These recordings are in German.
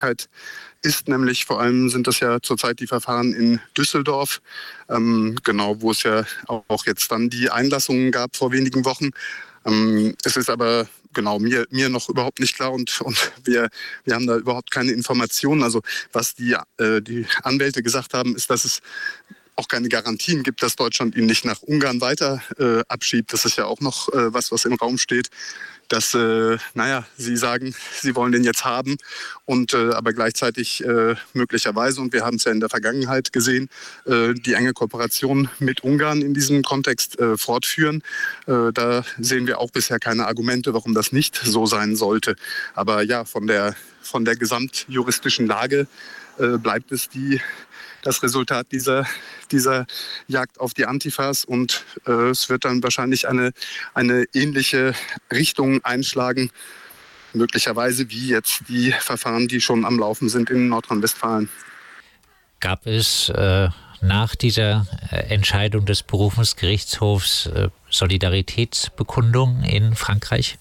ist, nämlich vor allem sind das ja zurzeit die Verfahren in Düsseldorf, genau, wo es ja auch jetzt dann die Einlassungen gab vor wenigen Wochen. Es ist aber genau mir noch überhaupt nicht klar und wir haben da überhaupt keine Informationen. Also was die Anwälte gesagt haben, ist, dass es auch keine Garantien gibt, dass Deutschland ihn nicht nach Ungarn weiter abschiebt. Das ist ja auch noch was im Raum steht. Dass, sie sagen, sie wollen den jetzt haben und aber gleichzeitig möglicherweise, und wir haben es ja in der Vergangenheit gesehen, die enge Kooperation mit Ungarn in diesem Kontext fortführen. Da sehen wir auch bisher keine Argumente, warum das nicht so sein sollte. Aber ja, von der gesamtjuristischen Lage bleibt es das Resultat dieser Jagd auf die Antifas und es wird dann wahrscheinlich eine ähnliche Richtung einschlagen, möglicherweise wie jetzt die Verfahren, die schon am Laufen sind in Nordrhein-Westfalen. Gab es nach dieser Entscheidung des Berufungsgerichtshofs Solidaritätsbekundungen in Frankreich?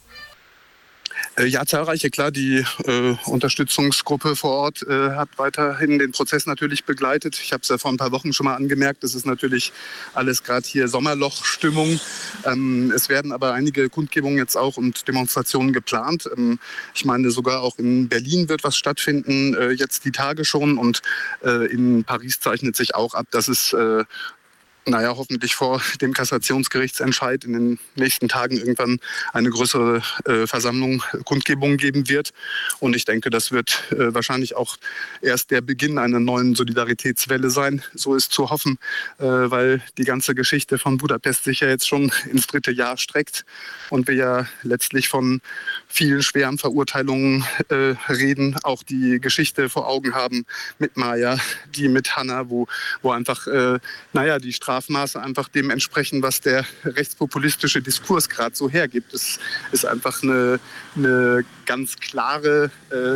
Ja, zahlreiche, klar. Die Unterstützungsgruppe vor Ort hat weiterhin den Prozess natürlich begleitet. Ich habe es ja vor ein paar Wochen schon mal angemerkt. Das ist natürlich alles gerade hier Sommerlochstimmung. Es werden aber einige Kundgebungen jetzt auch und Demonstrationen geplant. Ich meine, sogar auch in Berlin wird was stattfinden, jetzt die Tage schon. Und in Paris zeichnet sich auch ab, dass es hoffentlich vor dem Kassationsgerichtsentscheid in den nächsten Tagen irgendwann eine größere Versammlung, Kundgebung geben wird. Und ich denke, das wird wahrscheinlich auch erst der Beginn einer neuen Solidaritätswelle sein. So ist zu hoffen, weil die ganze Geschichte von Budapest sich ja jetzt schon ins 3. Jahr streckt und wir ja letztlich von vielen schweren Verurteilungen reden, auch die Geschichte vor Augen haben mit Maja, die mit Hanna, wo einfach die Strafmaße einfach dem entsprechen, was der rechtspopulistische Diskurs gerade so hergibt. Es ist einfach eine ganz klare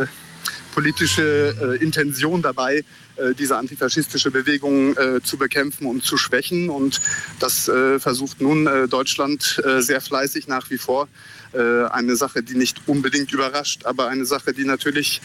politische Intention dabei, diese antifaschistische Bewegung zu bekämpfen und zu schwächen. Und das versucht nun Deutschland sehr fleißig nach wie vor. Eine Sache, die nicht unbedingt überrascht, aber eine Sache, die natürlich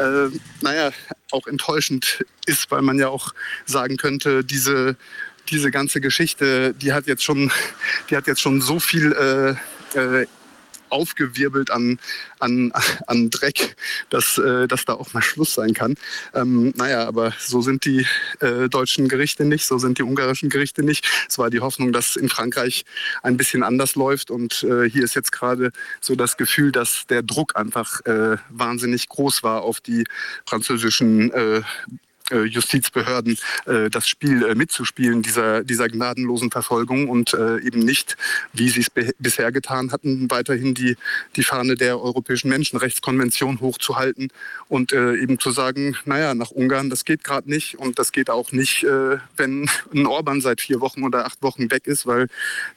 auch enttäuschend ist, weil man ja auch sagen könnte, diese ganze Geschichte, die hat jetzt schon so viel aufgewirbelt an Dreck, dass da auch mal Schluss sein kann. Aber so sind die deutschen Gerichte nicht, so sind die ungarischen Gerichte nicht. Es war die Hoffnung, dass in Frankreich ein bisschen anders läuft und hier ist jetzt gerade so das Gefühl, dass der Druck einfach wahnsinnig groß war auf die französischen Justizbehörden das Spiel mitzuspielen, dieser gnadenlosen Verfolgung und eben nicht, wie sie es bisher getan hatten, weiterhin die Fahne der Europäischen Menschenrechtskonvention hochzuhalten und eben zu sagen, nach Ungarn, das geht gerade nicht und das geht auch nicht, wenn ein Orban seit 4 Wochen oder 8 Wochen weg ist, weil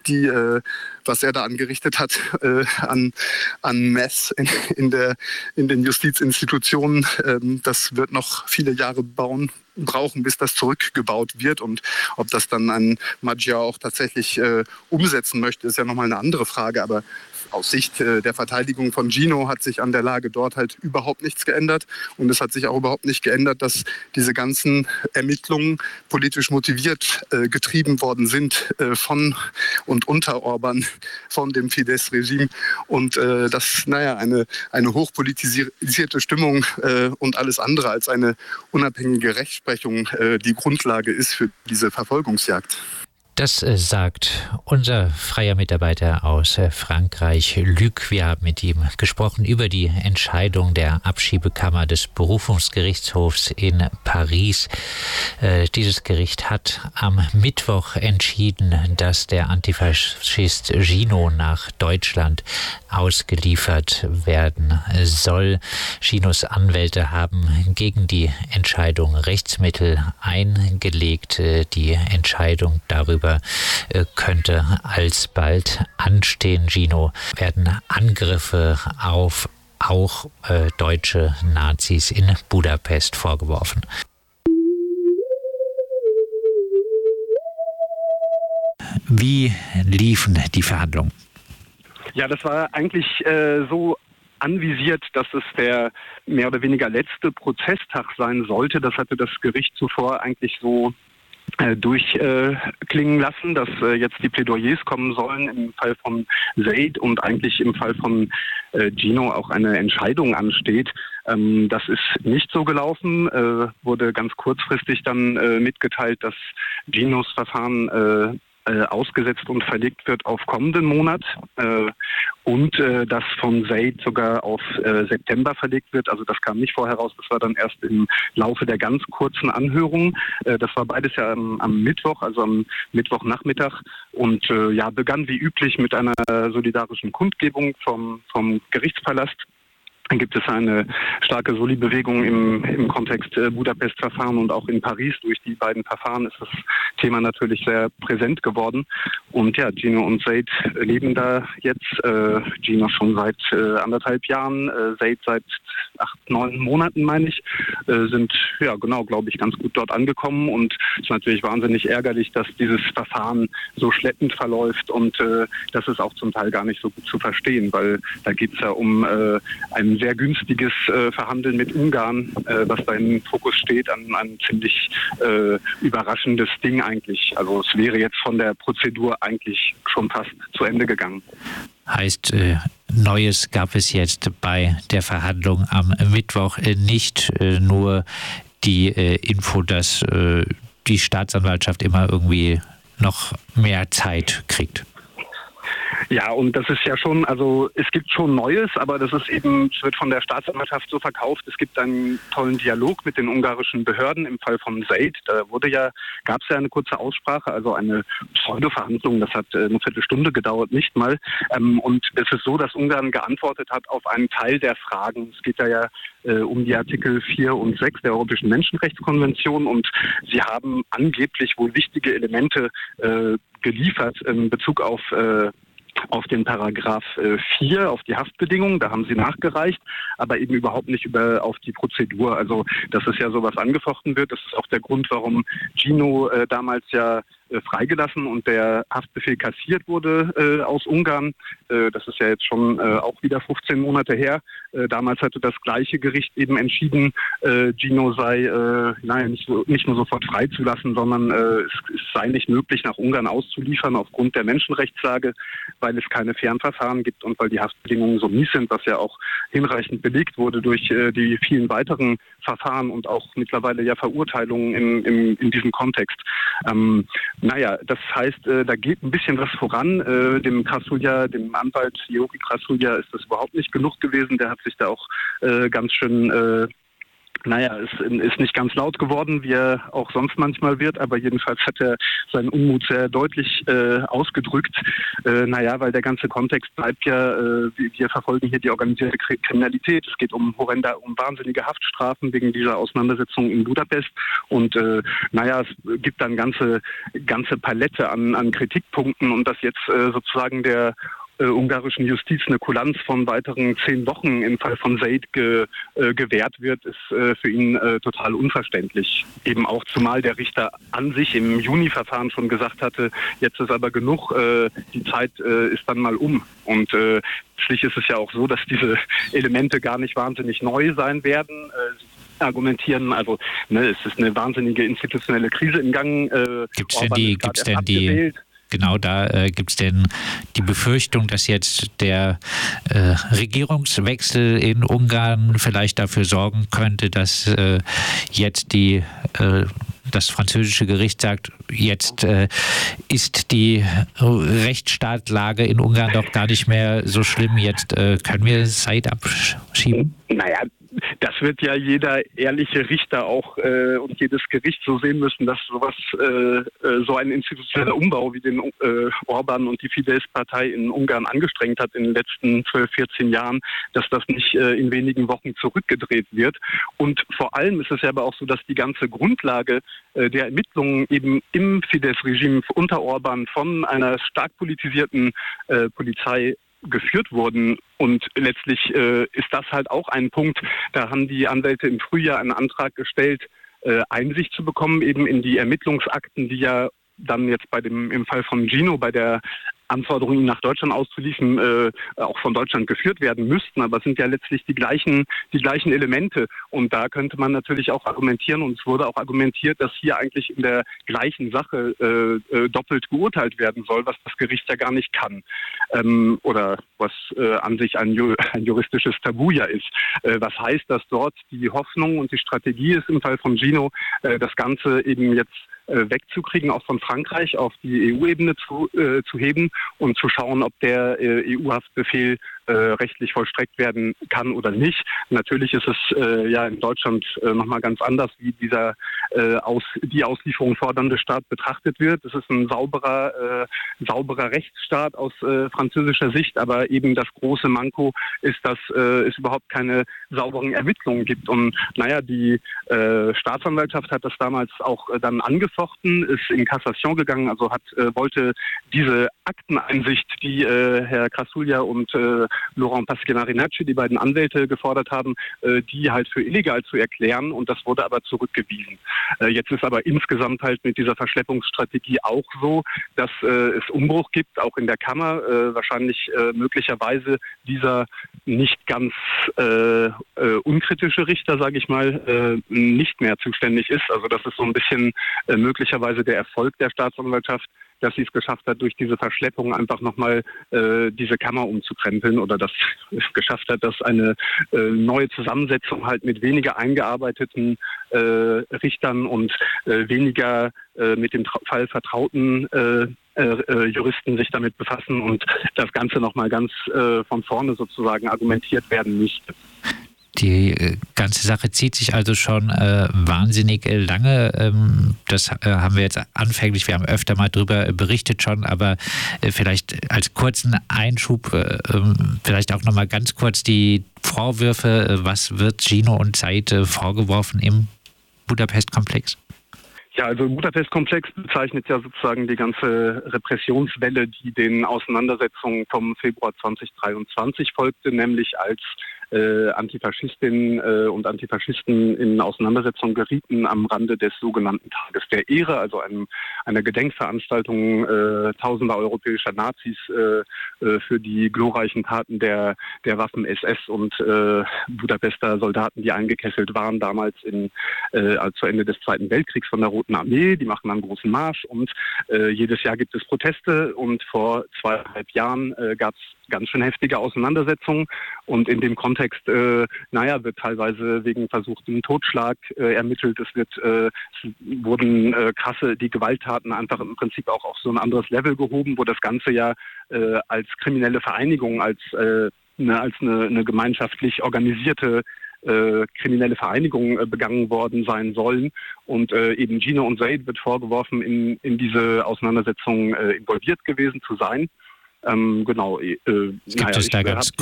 was er da angerichtet hat an Mess in den Justizinstitutionen, das wird noch viele Jahre brauchen, bis das zurückgebaut wird. Und ob das dann ein Magyar auch tatsächlich umsetzen möchte, ist ja nochmal eine andere Frage. Aber aus Sicht der Verteidigung von Gino hat sich an der Lage dort halt überhaupt nichts geändert. Und es hat sich auch überhaupt nicht geändert, dass diese ganzen Ermittlungen politisch motiviert getrieben worden sind von und unter Orban, von dem Fidesz-Regime. Und dass eine hochpolitisierte Stimmung und alles andere als eine unabhängige Rechtsprechung die Grundlage ist für diese Verfolgungsjagd. Das sagt unser freier Mitarbeiter aus Frankreich, Luc. Wir haben mit ihm gesprochen über die Entscheidung der Abschiebekammer des Berufungsgerichtshofs in Paris. Dieses Gericht hat am Mittwoch entschieden, dass der Antifaschist Gino nach Deutschland ausgeliefert werden soll. Ginos Anwälte haben gegen die Entscheidung Rechtsmittel eingelegt. Die Entscheidung darüber könnte alsbald anstehen. Gino werden Angriffe auf auch deutsche Nazis in Budapest vorgeworfen. Wie liefen die Verhandlungen? Ja, das war eigentlich so anvisiert, dass es der mehr oder weniger letzte Prozesstag sein sollte. Das hatte das Gericht zuvor eigentlich so durchklingen lassen, dass jetzt die Plädoyers kommen sollen im Fall von Zaid und eigentlich im Fall von Gino auch eine Entscheidung ansteht. Das ist nicht so gelaufen, wurde ganz kurzfristig dann mitgeteilt, dass Ginos Verfahren ausgesetzt und verlegt wird auf kommenden Monat und das von Zaid sogar auf September verlegt wird. Also das kam nicht vorher raus, das war dann erst im Laufe der ganz kurzen Anhörung. Das war beides ja am Mittwoch, also am Mittwochnachmittag und begann wie üblich mit einer solidarischen Kundgebung vom Gerichtspalast. Dann gibt es eine starke Soli-Bewegung im Kontext Budapest-Verfahren und auch in Paris. Durch die beiden Verfahren ist das Thema natürlich sehr präsent geworden. Und ja, Gino und Zaid leben da jetzt. Gino schon seit 1,5 Jahren, Zaid seit 8-9 Monaten, meine ich, sind, glaube ich, ganz gut dort angekommen. Und es ist natürlich wahnsinnig ärgerlich, dass dieses Verfahren so schleppend verläuft. Und das ist auch zum Teil gar nicht so gut zu verstehen, weil da geht es ja um ein sehr günstiges Verhandeln mit Ungarn, was da im Fokus steht, an ein ziemlich überraschendes Ding eigentlich. Also es wäre jetzt von der Prozedur eigentlich schon fast zu Ende gegangen. Heißt, Neues gab es jetzt bei der Verhandlung am Mittwoch nicht, nur die Info, dass die Staatsanwaltschaft immer irgendwie noch mehr Zeit kriegt. Ja, und das ist ja schon, also es gibt schon Neues, aber das ist eben, es wird von der Staatsanwaltschaft so verkauft, es gibt einen tollen Dialog mit den ungarischen Behörden im Fall von Zaid. Da gab es ja eine kurze Aussprache, also eine Pseudo-Verhandlung, das hat eine Viertelstunde gedauert, nicht mal. Und es ist so, dass Ungarn geantwortet hat auf einen Teil der Fragen. Es geht ja um die Artikel 4 und 6 der Europäischen Menschenrechtskonvention und sie haben angeblich wohl wichtige Elemente geliefert in Bezug auf den Paragraph 4, auf die Haftbedingungen, da haben sie nachgereicht, aber eben überhaupt nicht auf die Prozedur. Also, dass es ja sowas angefochten wird, das ist auch der Grund, warum Gino damals ja freigelassen und der Haftbefehl kassiert wurde aus Ungarn. Das ist ja jetzt schon auch wieder 15 Monate her. Damals hatte das gleiche Gericht eben entschieden, Gino sei nicht nur sofort freizulassen, sondern es sei nicht möglich, nach Ungarn auszuliefern aufgrund der Menschenrechtslage, weil es keine fairen Verfahren gibt und weil die Haftbedingungen so mies sind, was ja auch hinreichend belegt wurde durch die vielen weiteren Verfahren und auch mittlerweile ja Verurteilungen in diesem Kontext. Das heißt, da geht ein bisschen was voran. Dem Krasulja, dem Anwalt Georgi Krasulja, ist das überhaupt nicht genug gewesen. Der hat sich da auch ganz schön ist nicht ganz laut geworden, wie er auch sonst manchmal wird, aber jedenfalls hat er seinen Unmut sehr deutlich ausgedrückt. Weil der ganze Kontext bleibt ja, wir verfolgen hier die organisierte Kriminalität. Es geht um wahnsinnige Haftstrafen wegen dieser Auseinandersetzung in Budapest und es gibt dann ganze Palette an Kritikpunkten und dass jetzt sozusagen der ungarischen Justiz eine Kulanz von weiteren 10 Wochen im Fall von Zaid gewährt wird, ist für ihn total unverständlich. Eben auch zumal der Richter an sich im Juni-Verfahren schon gesagt hatte, jetzt ist aber genug, die Zeit ist dann mal um. Und schließlich ist es ja auch so, dass diese Elemente gar nicht wahnsinnig neu sein werden. Argumentieren, also es ist eine wahnsinnige institutionelle Krise im Gang. Gibt's denn die Genau, da gibt es denn die Befürchtung, dass jetzt der Regierungswechsel in Ungarn vielleicht dafür sorgen könnte, dass jetzt das französische Gericht sagt, jetzt ist die Rechtsstaatlage in Ungarn doch gar nicht mehr so schlimm, jetzt können wir Zaid abschieben? Naja, das wird ja jeder ehrliche Richter auch und jedes Gericht so sehen müssen, dass sowas, so ein institutioneller Umbau, wie den Orban und die Fidesz-Partei in Ungarn angestrengt hat in den letzten 12, 14 Jahren, dass das nicht in wenigen Wochen zurückgedreht wird. Und vor allem ist es ja aber auch so, dass die ganze Grundlage der Ermittlungen eben im Fidesz-Regime unter Orban von einer stark politisierten Polizei geführt wurden. Und letztlich ist das halt auch ein Punkt, da haben die Anwälte im Frühjahr einen Antrag gestellt, Einsicht zu bekommen, eben in die Ermittlungsakten, die ja dann jetzt im Fall von Gino bei der Anforderungen, ihn nach Deutschland auszuliefern, auch von Deutschland geführt werden müssten. Aber es sind ja letztlich die gleichen Elemente. Und da könnte man natürlich auch argumentieren, und es wurde auch argumentiert, dass hier eigentlich in der gleichen Sache doppelt geurteilt werden soll, was das Gericht ja gar nicht kann. Oder was an sich ein juristisches Tabu ja ist. Was heißt, dass dort die Hoffnung und die Strategie ist im Fall von Gino, das Ganze eben jetzt wegzukriegen, auch von Frankreich auf die EU-Ebene zu heben und zu schauen, ob der EU-Haftbefehl rechtlich vollstreckt werden kann oder nicht. Natürlich ist es ja in Deutschland nochmal ganz anders, wie die Auslieferung fordernde Staat betrachtet wird. Es ist ein sauberer Rechtsstaat aus französischer Sicht, aber eben das große Manko ist, dass es überhaupt keine sauberen Ermittlungen gibt. Und die Staatsanwaltschaft hat das damals auch dann angefochten, ist in Kassation gegangen, also wollte diese Akteneinsicht, die Herr Krassulja und Laurent Pasquina-Rinacci, die beiden Anwälte, gefordert haben, die halt für illegal zu erklären, und das wurde aber zurückgewiesen. Jetzt ist aber insgesamt halt mit dieser Verschleppungsstrategie auch so, dass es Umbruch gibt, auch in der Kammer, wahrscheinlich möglicherweise dieser nicht ganz unkritische Richter, sage ich mal, nicht mehr zuständig ist. Also das ist so ein bisschen möglicherweise der Erfolg der Staatsanwaltschaft, dass sie es geschafft hat, durch diese Verschleppung einfach nochmal diese Kammer umzukrempeln, oder dass es geschafft hat, dass eine neue Zusammensetzung halt mit weniger eingearbeiteten Richtern und weniger mit dem Fall vertrauten Juristen sich damit befassen und das Ganze nochmal ganz von vorne sozusagen argumentiert werden müsste. Die ganze Sache zieht sich also schon wahnsinnig lange. Das haben wir jetzt anfänglich, wir haben öfter mal darüber berichtet schon, aber vielleicht als kurzen Einschub, vielleicht auch nochmal ganz kurz die Vorwürfe. Was wird Gino und Said vorgeworfen im Budapest-Komplex? Ja, also im Budapest-Komplex bezeichnet ja sozusagen die ganze Repressionswelle, die den Auseinandersetzungen vom Februar 2023 folgte, nämlich als Antifaschistinnen und Antifaschisten in Auseinandersetzung gerieten am Rande des sogenannten Tages der Ehre, also einer Gedenkveranstaltung tausender europäischer Nazis für die glorreichen Taten der Waffen-SS und Budapester Soldaten, die eingekesselt waren, damals zu Ende des Zweiten Weltkriegs von der Roten Armee. Die machen einen großen Marsch und jedes Jahr gibt es Proteste, und vor 2,5 Jahren gab es ganz schön heftige Auseinandersetzungen, und in dem Kontext wird teilweise wegen versuchtem Totschlag ermittelt. Es wurden die Gewalttaten einfach im Prinzip auch auf so ein anderes Level gehoben, wo das Ganze ja als kriminelle Vereinigung, als eine gemeinschaftlich organisierte kriminelle Vereinigung begangen worden sein sollen. Und eben Gino und Said wird vorgeworfen, in diese Auseinandersetzung involviert gewesen zu sein. Gibt es da ganz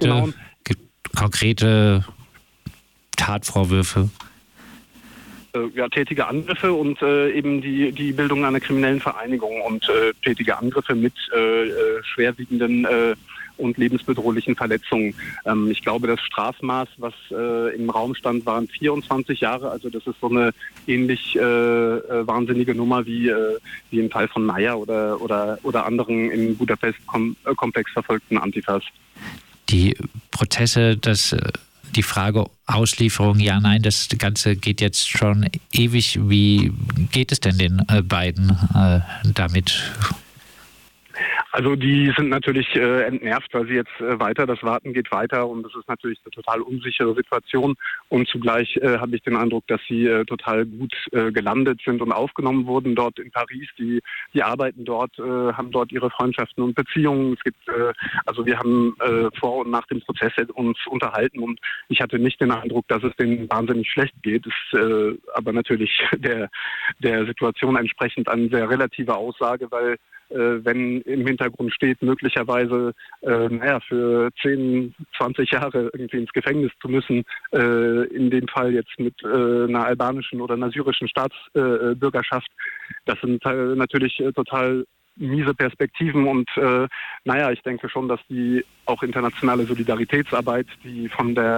konkrete Tatvorwürfe? Tätige Angriffe und eben die Bildung einer kriminellen Vereinigung und tätige Angriffe mit schwerwiegenden und lebensbedrohlichen Verletzungen. Ich glaube, das Strafmaß, was im Raum stand, waren 24 Jahre. Also das ist so eine ähnlich wahnsinnige Nummer wie im Fall von Naya oder anderen im Budapest-Komplex verfolgten Antifas. Die Prozesse, die Frage Auslieferung, ja, nein, das Ganze geht jetzt schon ewig. Wie geht es denn den beiden damit? Also die sind natürlich entnervt, weil sie jetzt das Warten geht weiter, und das ist natürlich eine total unsichere Situation, und zugleich habe ich den Eindruck, dass sie total gut gelandet sind und aufgenommen wurden dort in Paris. Die arbeiten dort, haben dort ihre Freundschaften und Beziehungen. Es gibt, wir haben vor und nach dem Prozess uns unterhalten, und ich hatte nicht den Eindruck, dass es denen wahnsinnig schlecht geht. Es ist aber natürlich der Situation entsprechend eine sehr relative Aussage, weil wenn im Hintergrund steht, möglicherweise für 10, 20 Jahre irgendwie ins Gefängnis zu müssen, in dem Fall jetzt mit einer albanischen oder einer syrischen Staatsbürgerschaft, das sind natürlich total miese Perspektiven, und ich denke schon, dass die auch internationale Solidaritätsarbeit, die von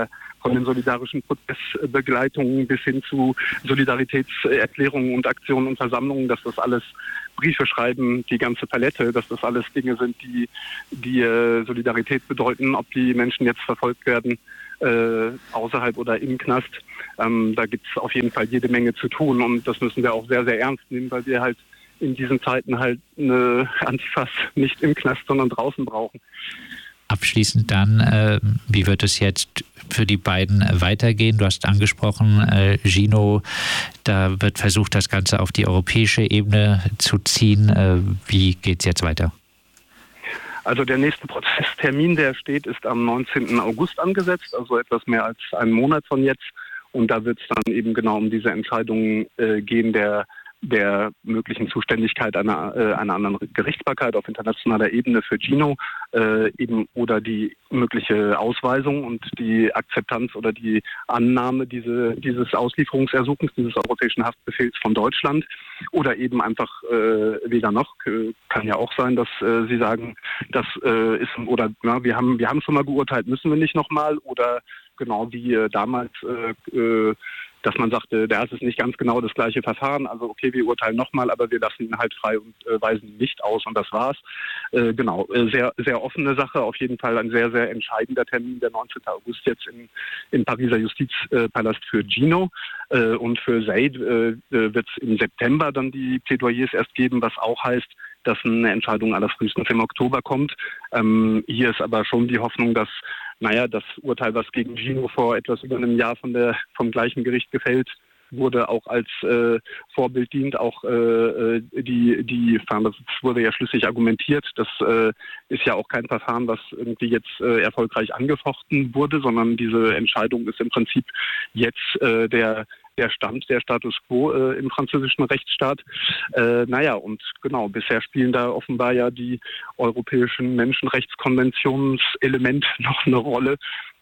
von den solidarischen Prozessbegleitungen bis hin zu Solidaritätserklärungen und Aktionen und Versammlungen, dass das alles Briefe schreiben, die ganze Palette, dass das alles Dinge sind, die Solidarität bedeuten, ob die Menschen jetzt verfolgt werden, außerhalb oder im Knast. Da gibt es auf jeden Fall jede Menge zu tun und das müssen wir auch sehr, sehr ernst nehmen, weil wir halt in diesen Zeiten halt eine Antifas nicht im Knast, sondern draußen brauchen. Abschließend dann, wie wird es jetzt für die beiden weitergehen? Du hast angesprochen, Gino, da wird versucht, das Ganze auf die europäische Ebene zu ziehen. Wie geht es jetzt weiter? Also der nächste Prozesstermin, der steht, ist am 19. August angesetzt, also etwas mehr als einen Monat von jetzt. Und da wird es dann eben genau um diese Entscheidungen gehen, der möglichen Zuständigkeit einer anderen Gerichtsbarkeit auf internationaler Ebene für Gino eben oder die mögliche Ausweisung und die Akzeptanz oder die Annahme dieses Auslieferungsersuchens, dieses europäischen Haftbefehls von Deutschland oder eben einfach weder noch. Kann ja auch sein, dass Sie sagen, das ist oder na, wir haben schon mal geurteilt, müssen wir nicht nochmal oder genau wie damals dass man sagte, das ist nicht ganz genau das gleiche Verfahren, also okay, wir urteilen nochmal, aber wir lassen ihn halt frei und weisen ihn nicht aus und das war's. Sehr, sehr offene Sache, auf jeden Fall ein sehr, sehr entscheidender Termin, der 19. August jetzt im Pariser Justizpalast für Gino und für Said wird es im September dann die Plädoyers erst geben, was auch heißt, dass eine Entscheidung allerfrühestens im Oktober kommt. Hier ist aber schon die Hoffnung, dass das Urteil, was gegen Gino vor etwas über einem Jahr vom gleichen Gericht gefällt wurde, auch als Vorbild dient. Auch das wurde ja schlüssig argumentiert. Das ist ja auch kein Verfahren, was irgendwie jetzt erfolgreich angefochten wurde, sondern diese Entscheidung ist im Prinzip jetzt der Status quo im französischen Rechtsstaat. Und genau, bisher spielen da offenbar ja die europäischen Menschenrechtskonventionselemente noch eine Rolle.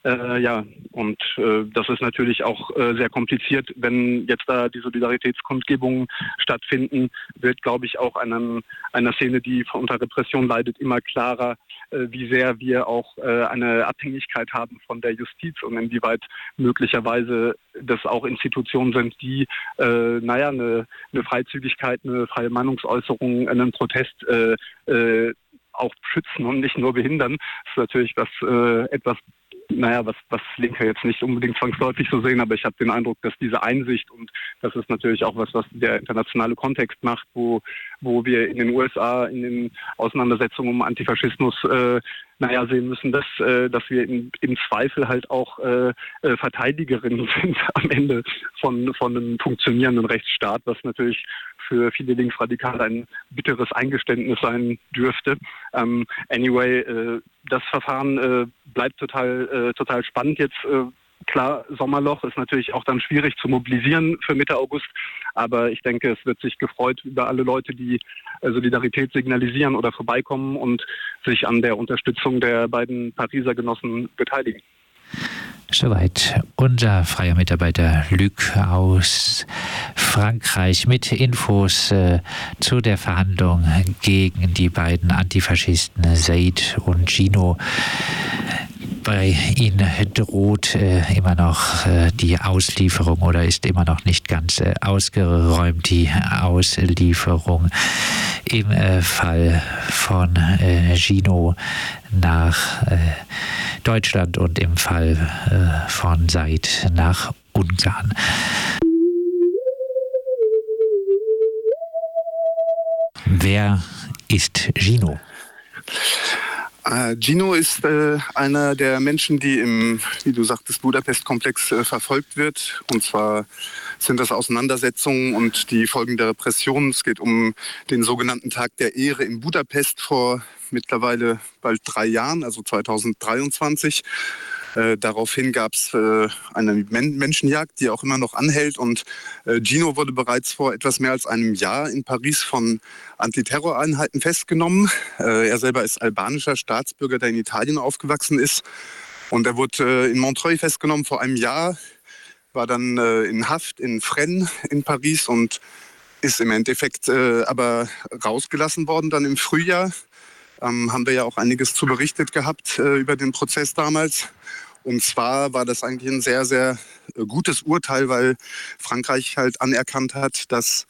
Das ist natürlich auch sehr kompliziert. Wenn jetzt da die Solidaritätskundgebungen stattfinden, wird, glaube ich, auch einer Szene, die unter Repression leidet, immer klarer, wie sehr wir auch eine Abhängigkeit haben von der Justiz und inwieweit möglicherweise das auch Institutionen sind, die eine Freizügigkeit, eine freie Meinungsäußerung, einen Protest auch schützen und nicht nur behindern. Das ist natürlich etwas was Linke jetzt nicht unbedingt zwangsläufig so sehen, aber ich habe den Eindruck, dass diese Einsicht und das ist natürlich auch was der internationale Kontext macht, wo wir in den USA in den Auseinandersetzungen um Antifaschismus sehen müssen, dass wir im Zweifel halt auch Verteidigerinnen sind am Ende von einem funktionierenden Rechtsstaat, was natürlich für viele Linksradikale ein bitteres Eingeständnis sein dürfte. Das Verfahren bleibt total spannend jetzt. Klar, Sommerloch ist natürlich auch dann schwierig zu mobilisieren für Mitte August, aber ich denke, es wird sich gefreut über alle Leute, die Solidarität signalisieren oder vorbeikommen und sich an der Unterstützung der beiden Pariser Genossen beteiligen. Soweit unser freier Mitarbeiter Luc aus Frankreich mit Infos zu der Verhandlung gegen die beiden Antifaschisten Said und Gino. Bei ihnen droht immer noch die Auslieferung oder ist immer noch nicht ganz ausgeräumt die Auslieferung im Fall von Gino nach Deutschland und im Fall von Said nach Ungarn. Wer ist Gino? Gino ist einer der Menschen, die im, wie du sagtest, Budapest-Komplex verfolgt wird. Und zwar sind das Auseinandersetzungen und die Folgen der Repression. Es geht um den sogenannten Tag der Ehre in Budapest vor mittlerweile bald 3 Jahren, also 2023. Daraufhin gab es eine Menschenjagd, die auch immer noch anhält. Und Gino wurde bereits vor etwas mehr als einem Jahr in Paris von Antiterroreinheiten festgenommen. Er selber ist albanischer Staatsbürger, der in Italien aufgewachsen ist. Und er wurde in Montreuil festgenommen vor einem Jahr, war dann in Haft in Fresnes in Paris und ist im Endeffekt aber rausgelassen worden dann im Frühjahr. Haben wir ja auch einiges zu berichtet gehabt über den Prozess damals. Und zwar war das eigentlich ein sehr, sehr gutes Urteil, weil Frankreich halt anerkannt hat, dass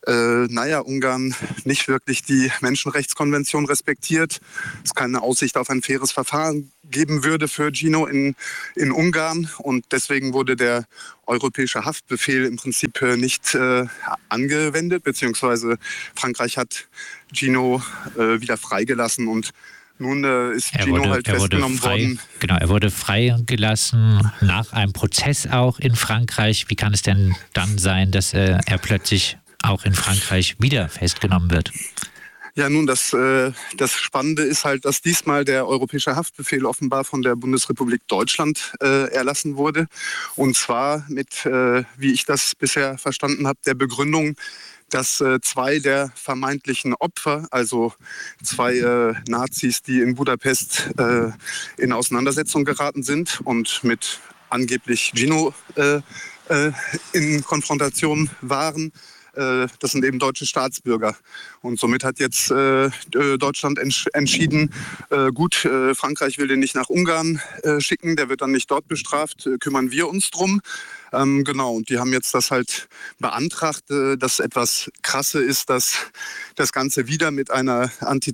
Ungarn nicht wirklich die Menschenrechtskonvention respektiert. Es keine Aussicht auf ein faires Verfahren geben würde für Gino in Ungarn. Und deswegen wurde der europäische Haftbefehl im Prinzip nicht angewendet, beziehungsweise Frankreich hat Gino wieder freigelassen und nun ist Gino halt festgenommen worden. Genau, er wurde freigelassen nach einem Prozess auch in Frankreich. Wie kann es denn dann sein, dass er plötzlich auch in Frankreich wieder festgenommen wird? Ja, nun, das Spannende ist halt, dass diesmal der europäische Haftbefehl offenbar von der Bundesrepublik Deutschland erlassen wurde. Und zwar mit, wie ich das bisher verstanden habe, der Begründung, dass zwei der vermeintlichen Opfer, also zwei Nazis, die in Budapest in Auseinandersetzung geraten sind und mit angeblich Gino in Konfrontation waren, das sind eben deutsche Staatsbürger. Und somit hat jetzt Deutschland entschieden, gut, Frankreich will den nicht nach Ungarn schicken, der wird dann nicht dort bestraft, kümmern wir uns drum. Genau, und die haben jetzt das halt beantragt. Das etwas Krasse ist, dass das Ganze wieder mit einer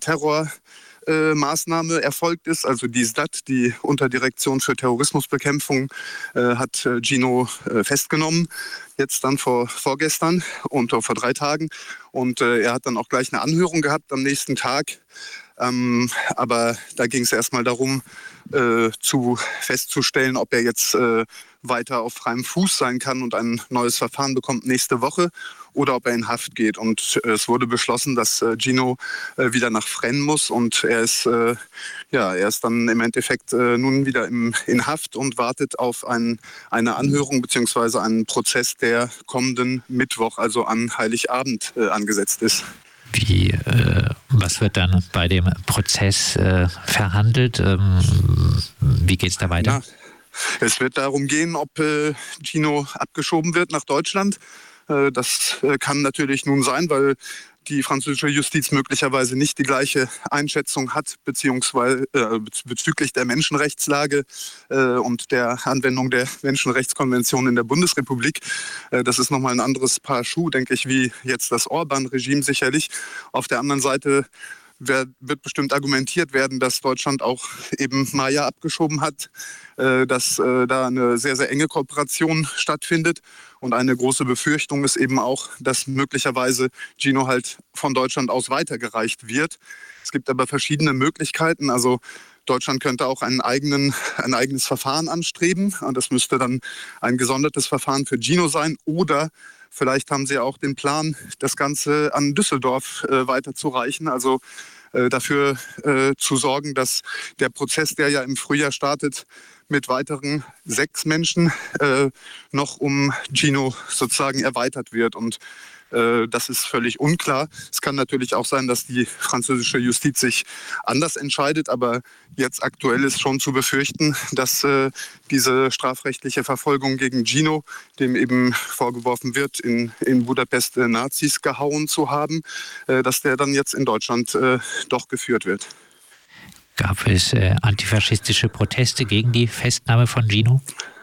Antiterror-Maßnahme erfolgt ist. Also die SDAT, die Unterdirektion für Terrorismusbekämpfung, hat Gino festgenommen. Jetzt dann vorgestern und vor 3 Tagen. Und er hat dann auch gleich eine Anhörung gehabt am nächsten Tag. Aber da ging es erstmal darum, festzustellen, ob er jetzt weiter auf freiem Fuß sein kann und ein neues Verfahren bekommt nächste Woche oder ob er in Haft geht. Und es wurde beschlossen, dass Gino wieder nach Fresnes muss und er ist dann im Endeffekt nun wieder in Haft und wartet auf eine Anhörung bzw. einen Prozess, der kommenden Mittwoch, also an Heiligabend, angesetzt ist. Was wird dann bei dem Prozess verhandelt? Wie geht es da weiter? Ja, es wird darum gehen, ob Gino abgeschoben wird nach Deutschland. Das kann natürlich nun sein, weil die französische Justiz möglicherweise nicht die gleiche Einschätzung hat, beziehungsweise bezüglich der Menschenrechtslage und der Anwendung der Menschenrechtskonvention in der Bundesrepublik. Das ist nochmal ein anderes Paar Schuh, denke ich, wie jetzt das Orban-Regime sicherlich. Auf der anderen Seite wird bestimmt argumentiert werden, dass Deutschland auch eben Maja abgeschoben hat, dass da eine sehr, sehr enge Kooperation stattfindet. Und eine große Befürchtung ist eben auch, dass möglicherweise Gino halt von Deutschland aus weitergereicht wird. Es gibt aber verschiedene Möglichkeiten. Also Deutschland könnte auch ein eigenes Verfahren anstreben. Und das müsste dann ein gesondertes Verfahren für Gino sein. Oder vielleicht haben sie auch den Plan, das Ganze an Düsseldorf weiterzureichen. Also dafür zu sorgen, dass der Prozess, der ja im Frühjahr startet, mit weiteren 6 Menschen noch um Gino sozusagen erweitert wird. Und das ist völlig unklar. Es kann natürlich auch sein, dass die französische Justiz sich anders entscheidet, aber jetzt aktuell ist schon zu befürchten, dass diese strafrechtliche Verfolgung gegen Gino, dem eben vorgeworfen wird, in Budapest Nazis gehauen zu haben, dass der dann jetzt in Deutschland doch geführt wird. Gab es antifaschistische Proteste gegen die Festnahme von Gino?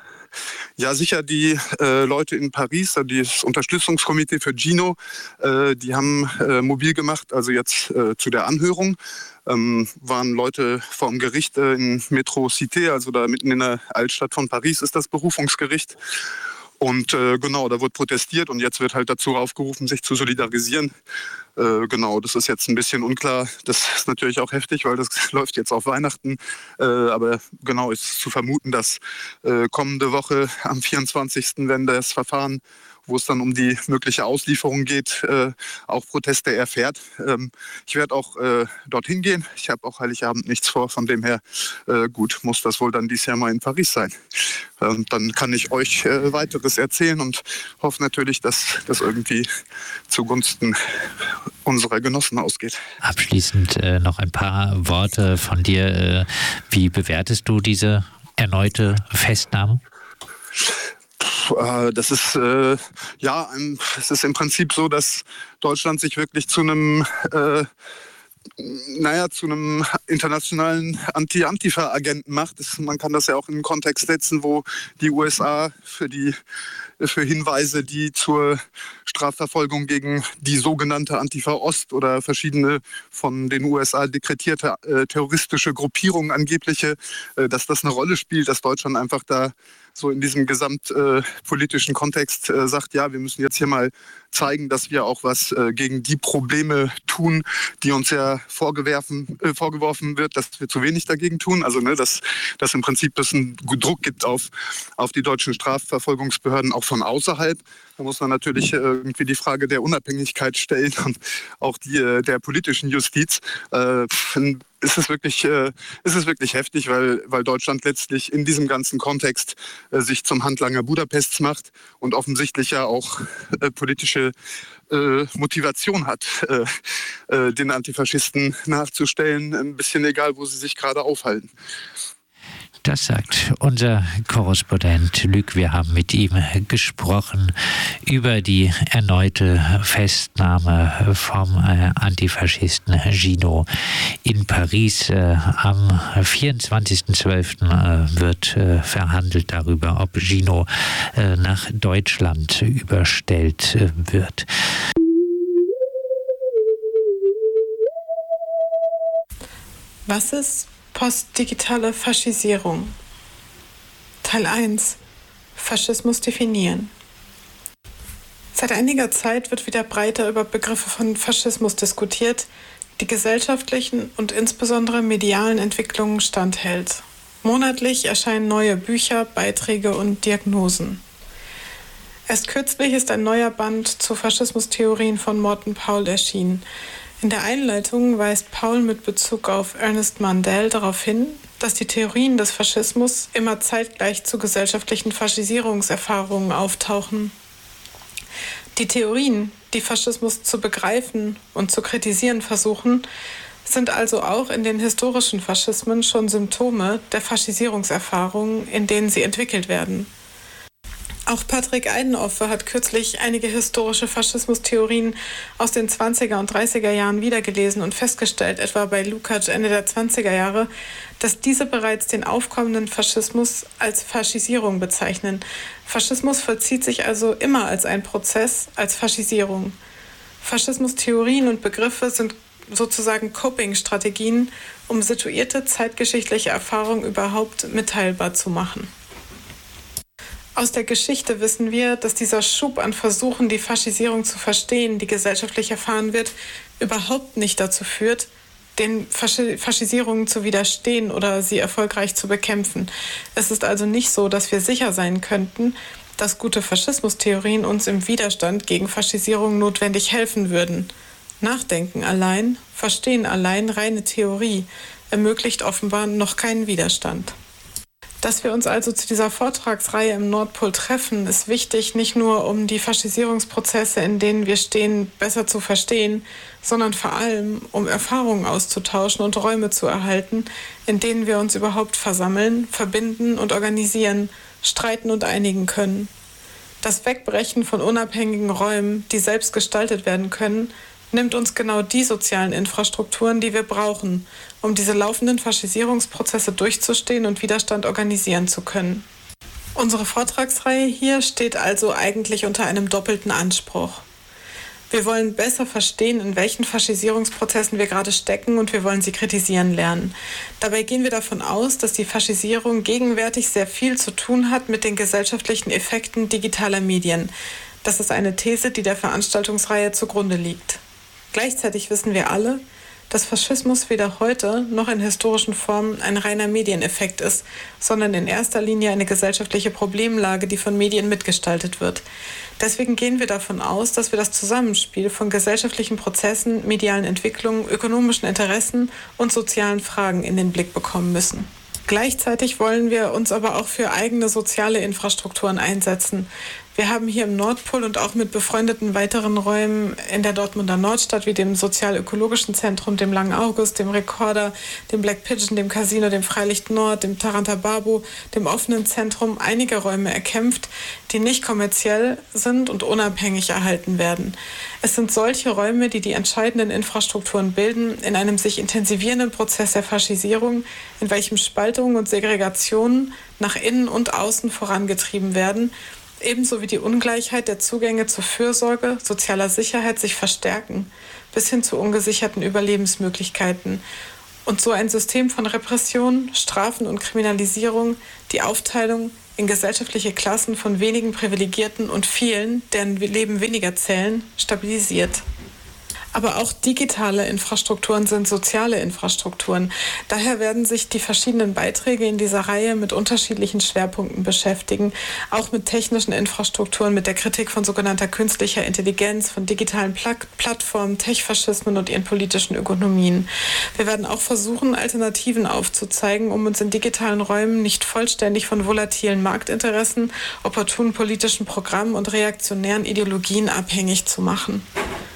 Ja, sicher, die Leute in Paris, das Unterstützungskomitee für Gino, die haben mobil gemacht, also jetzt zu der Anhörung. Waren Leute vor dem Gericht in Métro Cité, also da mitten in der Altstadt von Paris ist das Berufungsgericht. Und genau, da wurde protestiert und jetzt wird halt dazu aufgerufen, sich zu solidarisieren. Genau, das ist jetzt ein bisschen unklar. Das ist natürlich auch heftig, weil das läuft jetzt auf Weihnachten. Aber genau ist zu vermuten, dass kommende Woche am 24., wenn das Verfahren, wo es dann um die mögliche Auslieferung geht, auch Proteste erfährt. Ich werde auch dorthin gehen. Ich habe auch Heiligabend nichts vor. Von dem her, gut, muss das wohl dann dieses Jahr mal in Paris sein. Dann kann ich euch weiteres erzählen und hoffe natürlich, dass das irgendwie zugunsten unserer Genossen ausgeht. Abschließend noch ein paar Worte von dir. Wie bewertest du diese erneute Festnahme? Das ist es ist im Prinzip so, dass Deutschland sich wirklich zu einem zu einem internationalen Anti-Antifa-Agenten macht. Man kann das ja auch in einen Kontext setzen, wo die USA für Hinweise, die zur Strafverfolgung gegen die sogenannte Antifa Ost oder verschiedene von den USA dekretierte terroristische Gruppierungen angebliche, dass das eine Rolle spielt, dass Deutschland einfach da so in diesem gesamtpolitischen Kontext sagt, ja, wir müssen jetzt hier mal zeigen, dass wir auch was gegen die Probleme tun, die uns ja vorgeworfen wird, dass wir zu wenig dagegen tun. Also dass im Prinzip es einen Druck gibt auf die deutschen Strafverfolgungsbehörden auch von außerhalb. Da muss man natürlich irgendwie die Frage der Unabhängigkeit stellen und auch die der politischen Justiz. Es ist wirklich heftig, weil Deutschland letztlich in diesem ganzen Kontext sich zum Handlanger Budapests macht und offensichtlich ja auch politische Motivation hat, den Antifaschisten nachzustellen, ein bisschen egal, wo sie sich gerade aufhalten. Das sagt unser Korrespondent Luc. Wir haben mit ihm gesprochen über die erneute Festnahme vom Antifaschisten Gino in Paris. Am 24.12. wird verhandelt darüber, ob Gino nach Deutschland überstellt wird. Was ist postdigitale Faschisierung? Teil 1. Faschismus definieren. Seit einiger Zeit wird wieder breiter über Begriffe von Faschismus diskutiert, die gesellschaftlichen und insbesondere medialen Entwicklungen standhält. Monatlich erscheinen neue Bücher, Beiträge und Diagnosen. Erst kürzlich ist ein neuer Band zu Faschismustheorien von Morten Paul erschienen. In der Einleitung weist Paul mit Bezug auf Ernest Mandel darauf hin, dass die Theorien des Faschismus immer zeitgleich zu gesellschaftlichen Faschisierungserfahrungen auftauchen. Die Theorien, die Faschismus zu begreifen und zu kritisieren versuchen, sind also auch in den historischen Faschismen schon Symptome der Faschisierungserfahrungen, in denen sie entwickelt werden. Auch Patrick Eidenhofer hat kürzlich einige historische Faschismustheorien aus den 20er und 30er Jahren wiedergelesen und festgestellt, etwa bei Lukács Ende der 20er Jahre, dass diese bereits den aufkommenden Faschismus als Faschisierung bezeichnen. Faschismus vollzieht sich also immer als ein Prozess, als Faschisierung. Faschismustheorien und Begriffe sind sozusagen Coping-Strategien, um situierte zeitgeschichtliche Erfahrungen überhaupt mitteilbar zu machen. Aus der Geschichte wissen wir, dass dieser Schub an Versuchen, die Faschisierung zu verstehen, die gesellschaftlich erfahren wird, überhaupt nicht dazu führt, den Faschisierungen zu widerstehen oder sie erfolgreich zu bekämpfen. Es ist also nicht so, dass wir sicher sein könnten, dass gute Faschismustheorien uns im Widerstand gegen Faschisierung notwendig helfen würden. Nachdenken allein, Verstehen allein, reine Theorie, ermöglicht offenbar noch keinen Widerstand. Dass wir uns also zu dieser Vortragsreihe im Nordpol treffen, ist wichtig, nicht nur um die Faschisierungsprozesse, in denen wir stehen, besser zu verstehen, sondern vor allem, um Erfahrungen auszutauschen und Räume zu erhalten, in denen wir uns überhaupt versammeln, verbinden und organisieren, streiten und einigen können. Das Wegbrechen von unabhängigen Räumen, die selbst gestaltet werden können, nimmt uns genau die sozialen Infrastrukturen, die wir brauchen, um diese laufenden Faschisierungsprozesse durchzustehen und Widerstand organisieren zu können. Unsere Vortragsreihe hier steht also eigentlich unter einem doppelten Anspruch. Wir wollen besser verstehen, in welchen Faschisierungsprozessen wir gerade stecken, und wir wollen sie kritisieren lernen. Dabei gehen wir davon aus, dass die Faschisierung gegenwärtig sehr viel zu tun hat mit den gesellschaftlichen Effekten digitaler Medien. Das ist eine These, die der Veranstaltungsreihe zugrunde liegt. Gleichzeitig wissen wir alle, dass Faschismus weder heute noch in historischen Formen ein reiner Medieneffekt ist, sondern in erster Linie eine gesellschaftliche Problemlage, die von Medien mitgestaltet wird. Deswegen gehen wir davon aus, dass wir das Zusammenspiel von gesellschaftlichen Prozessen, medialen Entwicklungen, ökonomischen Interessen und sozialen Fragen in den Blick bekommen müssen. Gleichzeitig wollen wir uns aber auch für eigene soziale Infrastrukturen einsetzen. Wir haben hier im Nordpol und auch mit befreundeten weiteren Räumen in der Dortmunder Nordstadt wie dem Sozial-Ökologischen Zentrum, dem Langen August, dem Recorder, dem Black Pigeon, dem Casino, dem Freilicht Nord, dem Taranta Babu, dem offenen Zentrum einige Räume erkämpft, die nicht kommerziell sind und unabhängig erhalten werden. Es sind solche Räume, die die entscheidenden Infrastrukturen bilden in einem sich intensivierenden Prozess der Faschisierung, in welchem Spaltung und Segregation nach innen und außen vorangetrieben werden, ebenso wie die Ungleichheit der Zugänge zur Fürsorge, sozialer Sicherheit sich verstärken, bis hin zu ungesicherten Überlebensmöglichkeiten. Und so ein System von Repression, Strafen und Kriminalisierung, die Aufteilung in gesellschaftliche Klassen von wenigen Privilegierten und vielen, deren Leben weniger zählen, stabilisiert. Aber auch digitale Infrastrukturen sind soziale Infrastrukturen. Daher werden sich die verschiedenen Beiträge in dieser Reihe mit unterschiedlichen Schwerpunkten beschäftigen, auch mit technischen Infrastrukturen, mit der Kritik von sogenannter künstlicher Intelligenz, von digitalen Plattformen, Tech-Faschismen und ihren politischen Ökonomien. Wir werden auch versuchen, Alternativen aufzuzeigen, um uns in digitalen Räumen nicht vollständig von volatilen Marktinteressen, opportunen politischen Programmen und reaktionären Ideologien abhängig zu machen.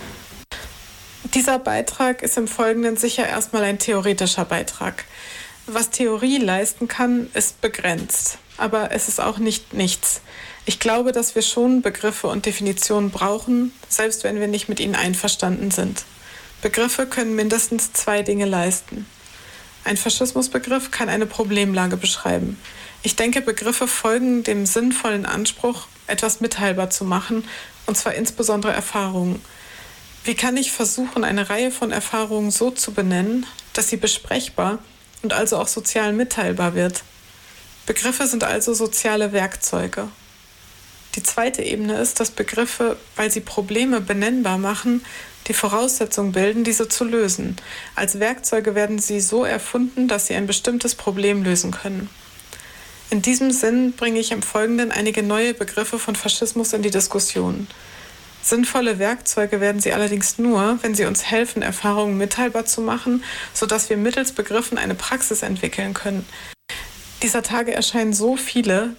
Dieser Beitrag ist im Folgenden sicher erstmal ein theoretischer Beitrag. Was Theorie leisten kann, ist begrenzt, aber es ist auch nicht nichts. Ich glaube, dass wir schon Begriffe und Definitionen brauchen, selbst wenn wir nicht mit ihnen einverstanden sind. Begriffe können mindestens zwei Dinge leisten. Ein Faschismusbegriff kann eine Problemlage beschreiben. Ich denke, Begriffe folgen dem sinnvollen Anspruch, etwas mitteilbar zu machen, und zwar insbesondere Erfahrungen. Wie kann ich versuchen, eine Reihe von Erfahrungen so zu benennen, dass sie besprechbar und also auch sozial mitteilbar wird? Begriffe sind also soziale Werkzeuge. Die zweite Ebene ist, dass Begriffe, weil sie Probleme benennbar machen, die Voraussetzung bilden, diese zu lösen. Als Werkzeuge werden sie so erfunden, dass sie ein bestimmtes Problem lösen können. In diesem Sinn bringe ich im Folgenden einige neue Begriffe von Faschismus in die Diskussion. Sinnvolle Werkzeuge werden sie allerdings nur, wenn sie uns helfen, Erfahrungen mitteilbar zu machen, sodass wir mittels Begriffen eine Praxis entwickeln können. Dieser Tage erscheinen so viele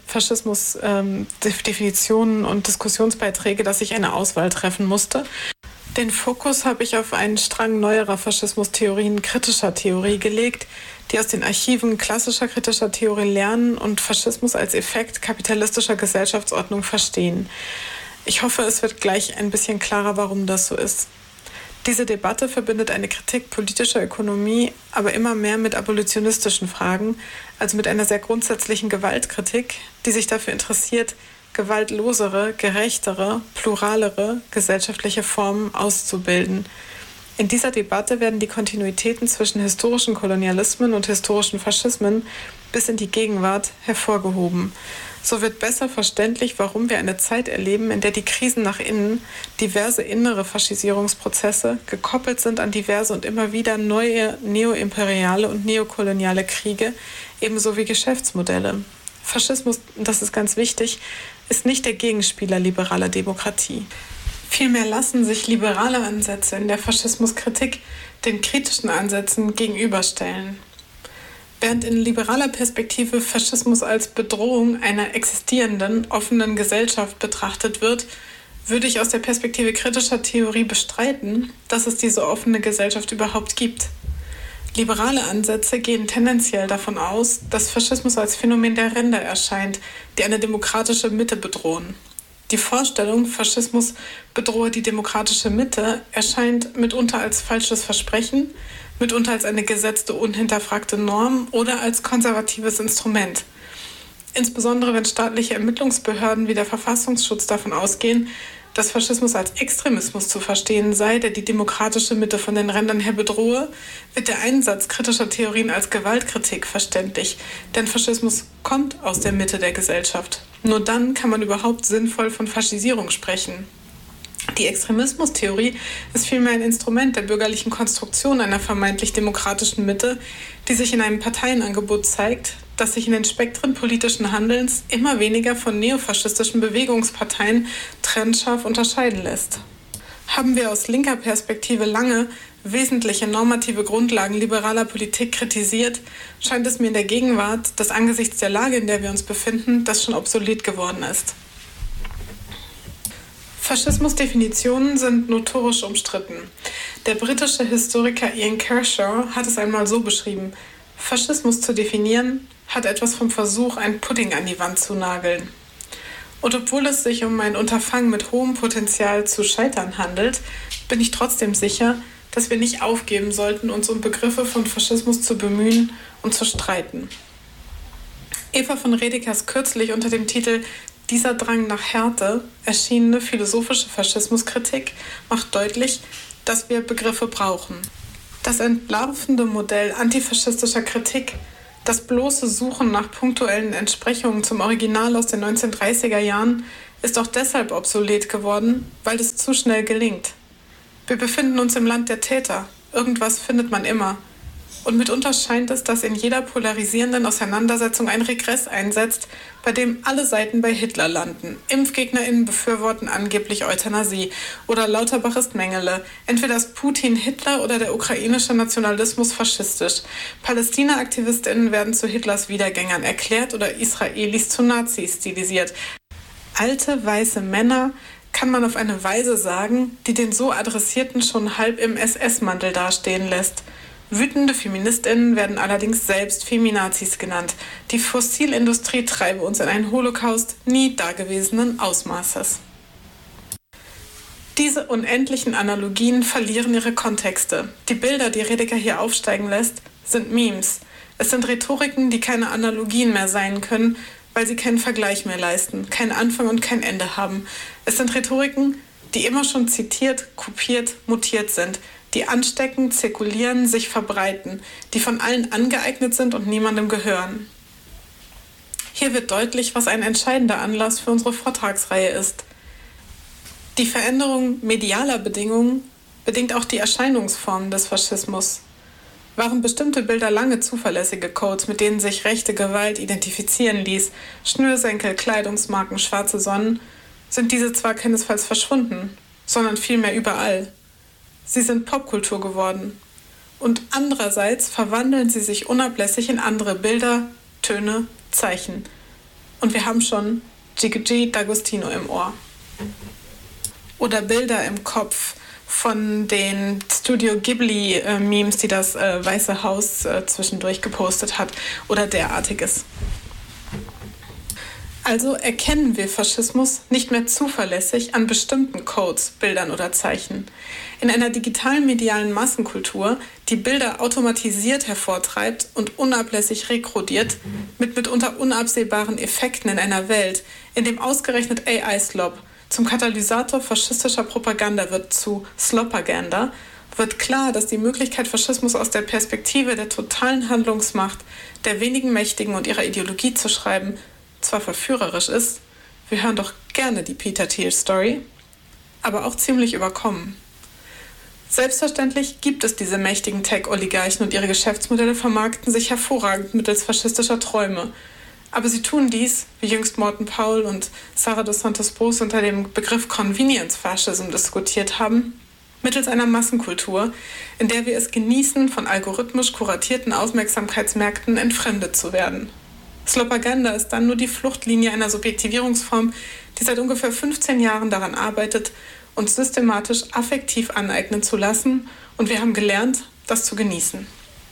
Faschismus-Definitionen und Diskussionsbeiträge, dass ich eine Auswahl treffen musste. Den Fokus habe ich auf einen Strang neuerer Faschismustheorien kritischer Theorie gelegt, die aus den Archiven klassischer kritischer Theorie lernen und Faschismus als Effekt kapitalistischer Gesellschaftsordnung verstehen. Ich hoffe, es wird gleich ein bisschen klarer, warum das so ist. Diese Debatte verbindet eine Kritik politischer Ökonomie, aber immer mehr mit abolitionistischen Fragen, also mit einer sehr grundsätzlichen Gewaltkritik, die sich dafür interessiert, gewaltlosere, gerechtere, pluralere gesellschaftliche Formen auszubilden. In dieser Debatte werden die Kontinuitäten zwischen historischen Kolonialismen und historischen Faschismen bis in die Gegenwart hervorgehoben. So wird besser verständlich, warum wir eine Zeit erleben, in der die Krisen nach innen, diverse innere Faschisierungsprozesse, gekoppelt sind an diverse und immer wieder neue neoimperiale und neokoloniale Kriege, ebenso wie Geschäftsmodelle. Faschismus, das ist ganz wichtig, ist nicht der Gegenspieler liberaler Demokratie. Vielmehr lassen sich liberale Ansätze in der Faschismuskritik den kritischen Ansätzen gegenüberstellen. Während in liberaler Perspektive Faschismus als Bedrohung einer existierenden, offenen Gesellschaft betrachtet wird, würde ich aus der Perspektive kritischer Theorie bestreiten, dass es diese offene Gesellschaft überhaupt gibt. Liberale Ansätze gehen tendenziell davon aus, dass Faschismus als Phänomen der Ränder erscheint, die eine demokratische Mitte bedrohen. Die Vorstellung, Faschismus bedrohe die demokratische Mitte, erscheint mitunter als falsches Versprechen, mitunter als eine gesetzte, unhinterfragte Norm oder als konservatives Instrument. Insbesondere wenn staatliche Ermittlungsbehörden wie der Verfassungsschutz davon ausgehen, dass Faschismus als Extremismus zu verstehen sei, der die demokratische Mitte von den Rändern her bedrohe, wird der Einsatz kritischer Theorien als Gewaltkritik verständlich. Denn Faschismus kommt aus der Mitte der Gesellschaft. Nur dann kann man überhaupt sinnvoll von Faschisierung sprechen. Die Extremismustheorie ist vielmehr ein Instrument der bürgerlichen Konstruktion einer vermeintlich demokratischen Mitte, die sich in einem Parteienangebot zeigt, das sich in den Spektren politischen Handelns immer weniger von neofaschistischen Bewegungsparteien trennscharf unterscheiden lässt. Haben wir aus linker Perspektive lange wesentliche normative Grundlagen liberaler Politik kritisiert, scheint es mir in der Gegenwart, dass angesichts der Lage, in der wir uns befinden, das schon obsolet geworden ist. Faschismusdefinitionen sind notorisch umstritten. Der britische Historiker Ian Kershaw hat es einmal so beschrieben: Faschismus zu definieren hat etwas vom Versuch, einen Pudding an die Wand zu nageln. Und obwohl es sich um ein Unterfangen mit hohem Potenzial zu scheitern handelt, bin ich trotzdem sicher, dass wir nicht aufgeben sollten, uns um Begriffe von Faschismus zu bemühen und zu streiten. Eva von Redekers kürzlich unter dem Titel »Dieser Drang nach Härte« erschienene philosophische Faschismuskritik macht deutlich, dass wir Begriffe brauchen. Das entlarvende Modell antifaschistischer Kritik, das bloße Suchen nach punktuellen Entsprechungen zum Original aus den 1930er Jahren, ist auch deshalb obsolet geworden, weil es zu schnell gelingt. Wir befinden uns im Land der Täter. Irgendwas findet man immer. Und mitunter scheint es, dass in jeder polarisierenden Auseinandersetzung ein Regress einsetzt, bei dem alle Seiten bei Hitler landen. ImpfgegnerInnen befürworten angeblich Euthanasie. Oder Lauterbach ist Mengele. Entweder ist Putin Hitler oder der ukrainische Nationalismus faschistisch. Palästina-AktivistInnen werden zu Hitlers Wiedergängern erklärt oder Israelis zu Nazis stilisiert. Alte, weiße Männer kann man auf eine Weise sagen, die den so Adressierten schon halb im SS-Mantel dastehen lässt. Wütende FeministInnen werden allerdings selbst Feminazis genannt. Die Fossilindustrie treibe uns in einen Holocaust nie dagewesenen Ausmaßes. Diese unendlichen Analogien verlieren ihre Kontexte. Die Bilder, die Redeker hier aufsteigen lässt, sind Memes. Es sind Rhetoriken, die keine Analogien mehr sein können, weil sie keinen Vergleich mehr leisten, keinen Anfang und kein Ende haben. Es sind Rhetoriken, die immer schon zitiert, kopiert, mutiert sind, die anstecken, zirkulieren, sich verbreiten, die von allen angeeignet sind und niemandem gehören. Hier wird deutlich, was ein entscheidender Anlass für unsere Vortragsreihe ist. Die Veränderung medialer Bedingungen bedingt auch die Erscheinungsformen des Faschismus. Waren bestimmte Bilder lange zuverlässige Codes, mit denen sich rechte Gewalt identifizieren ließ, Schnürsenkel, Kleidungsmarken, schwarze Sonnen, sind diese zwar keinesfalls verschwunden, sondern vielmehr überall. Sie sind Popkultur geworden. Und andererseits verwandeln sie sich unablässig in andere Bilder, Töne, Zeichen. Und wir haben schon Gigi D'Agostino im Ohr. Oder Bilder im Kopf von den Studio Ghibli-Memes, die das Weiße Haus zwischendurch gepostet hat oder derartiges. Also erkennen wir Faschismus nicht mehr zuverlässig an bestimmten Codes, Bildern oder Zeichen. In einer digitalen medialen Massenkultur, die Bilder automatisiert hervortreibt und unablässig rekrutiert, mit mitunter unabsehbaren Effekten in einer Welt, in dem ausgerechnet AI-Slop zum Katalysator faschistischer Propaganda wird, zu Slopaganda, wird klar, dass die Möglichkeit, Faschismus aus der Perspektive der totalen Handlungsmacht der wenigen Mächtigen und ihrer Ideologie zu schreiben, zwar verführerisch ist, wir hören doch gerne die Peter Thiel-Story, aber auch ziemlich überkommen. Selbstverständlich gibt es diese mächtigen Tech-Oligarchen und ihre Geschäftsmodelle vermarkten sich hervorragend mittels faschistischer Träume. Aber sie tun dies, wie jüngst Morten Paul und Sara dos Santos Bros unter dem Begriff Convenience Fascism diskutiert haben, mittels einer Massenkultur, in der wir es genießen, von algorithmisch kuratierten Aufmerksamkeitsmärkten entfremdet zu werden. Slopaganda ist dann nur die Fluchtlinie einer Subjektivierungsform, die seit ungefähr 15 Jahren daran arbeitet, uns systematisch affektiv aneignen zu lassen, und wir haben gelernt, das zu genießen.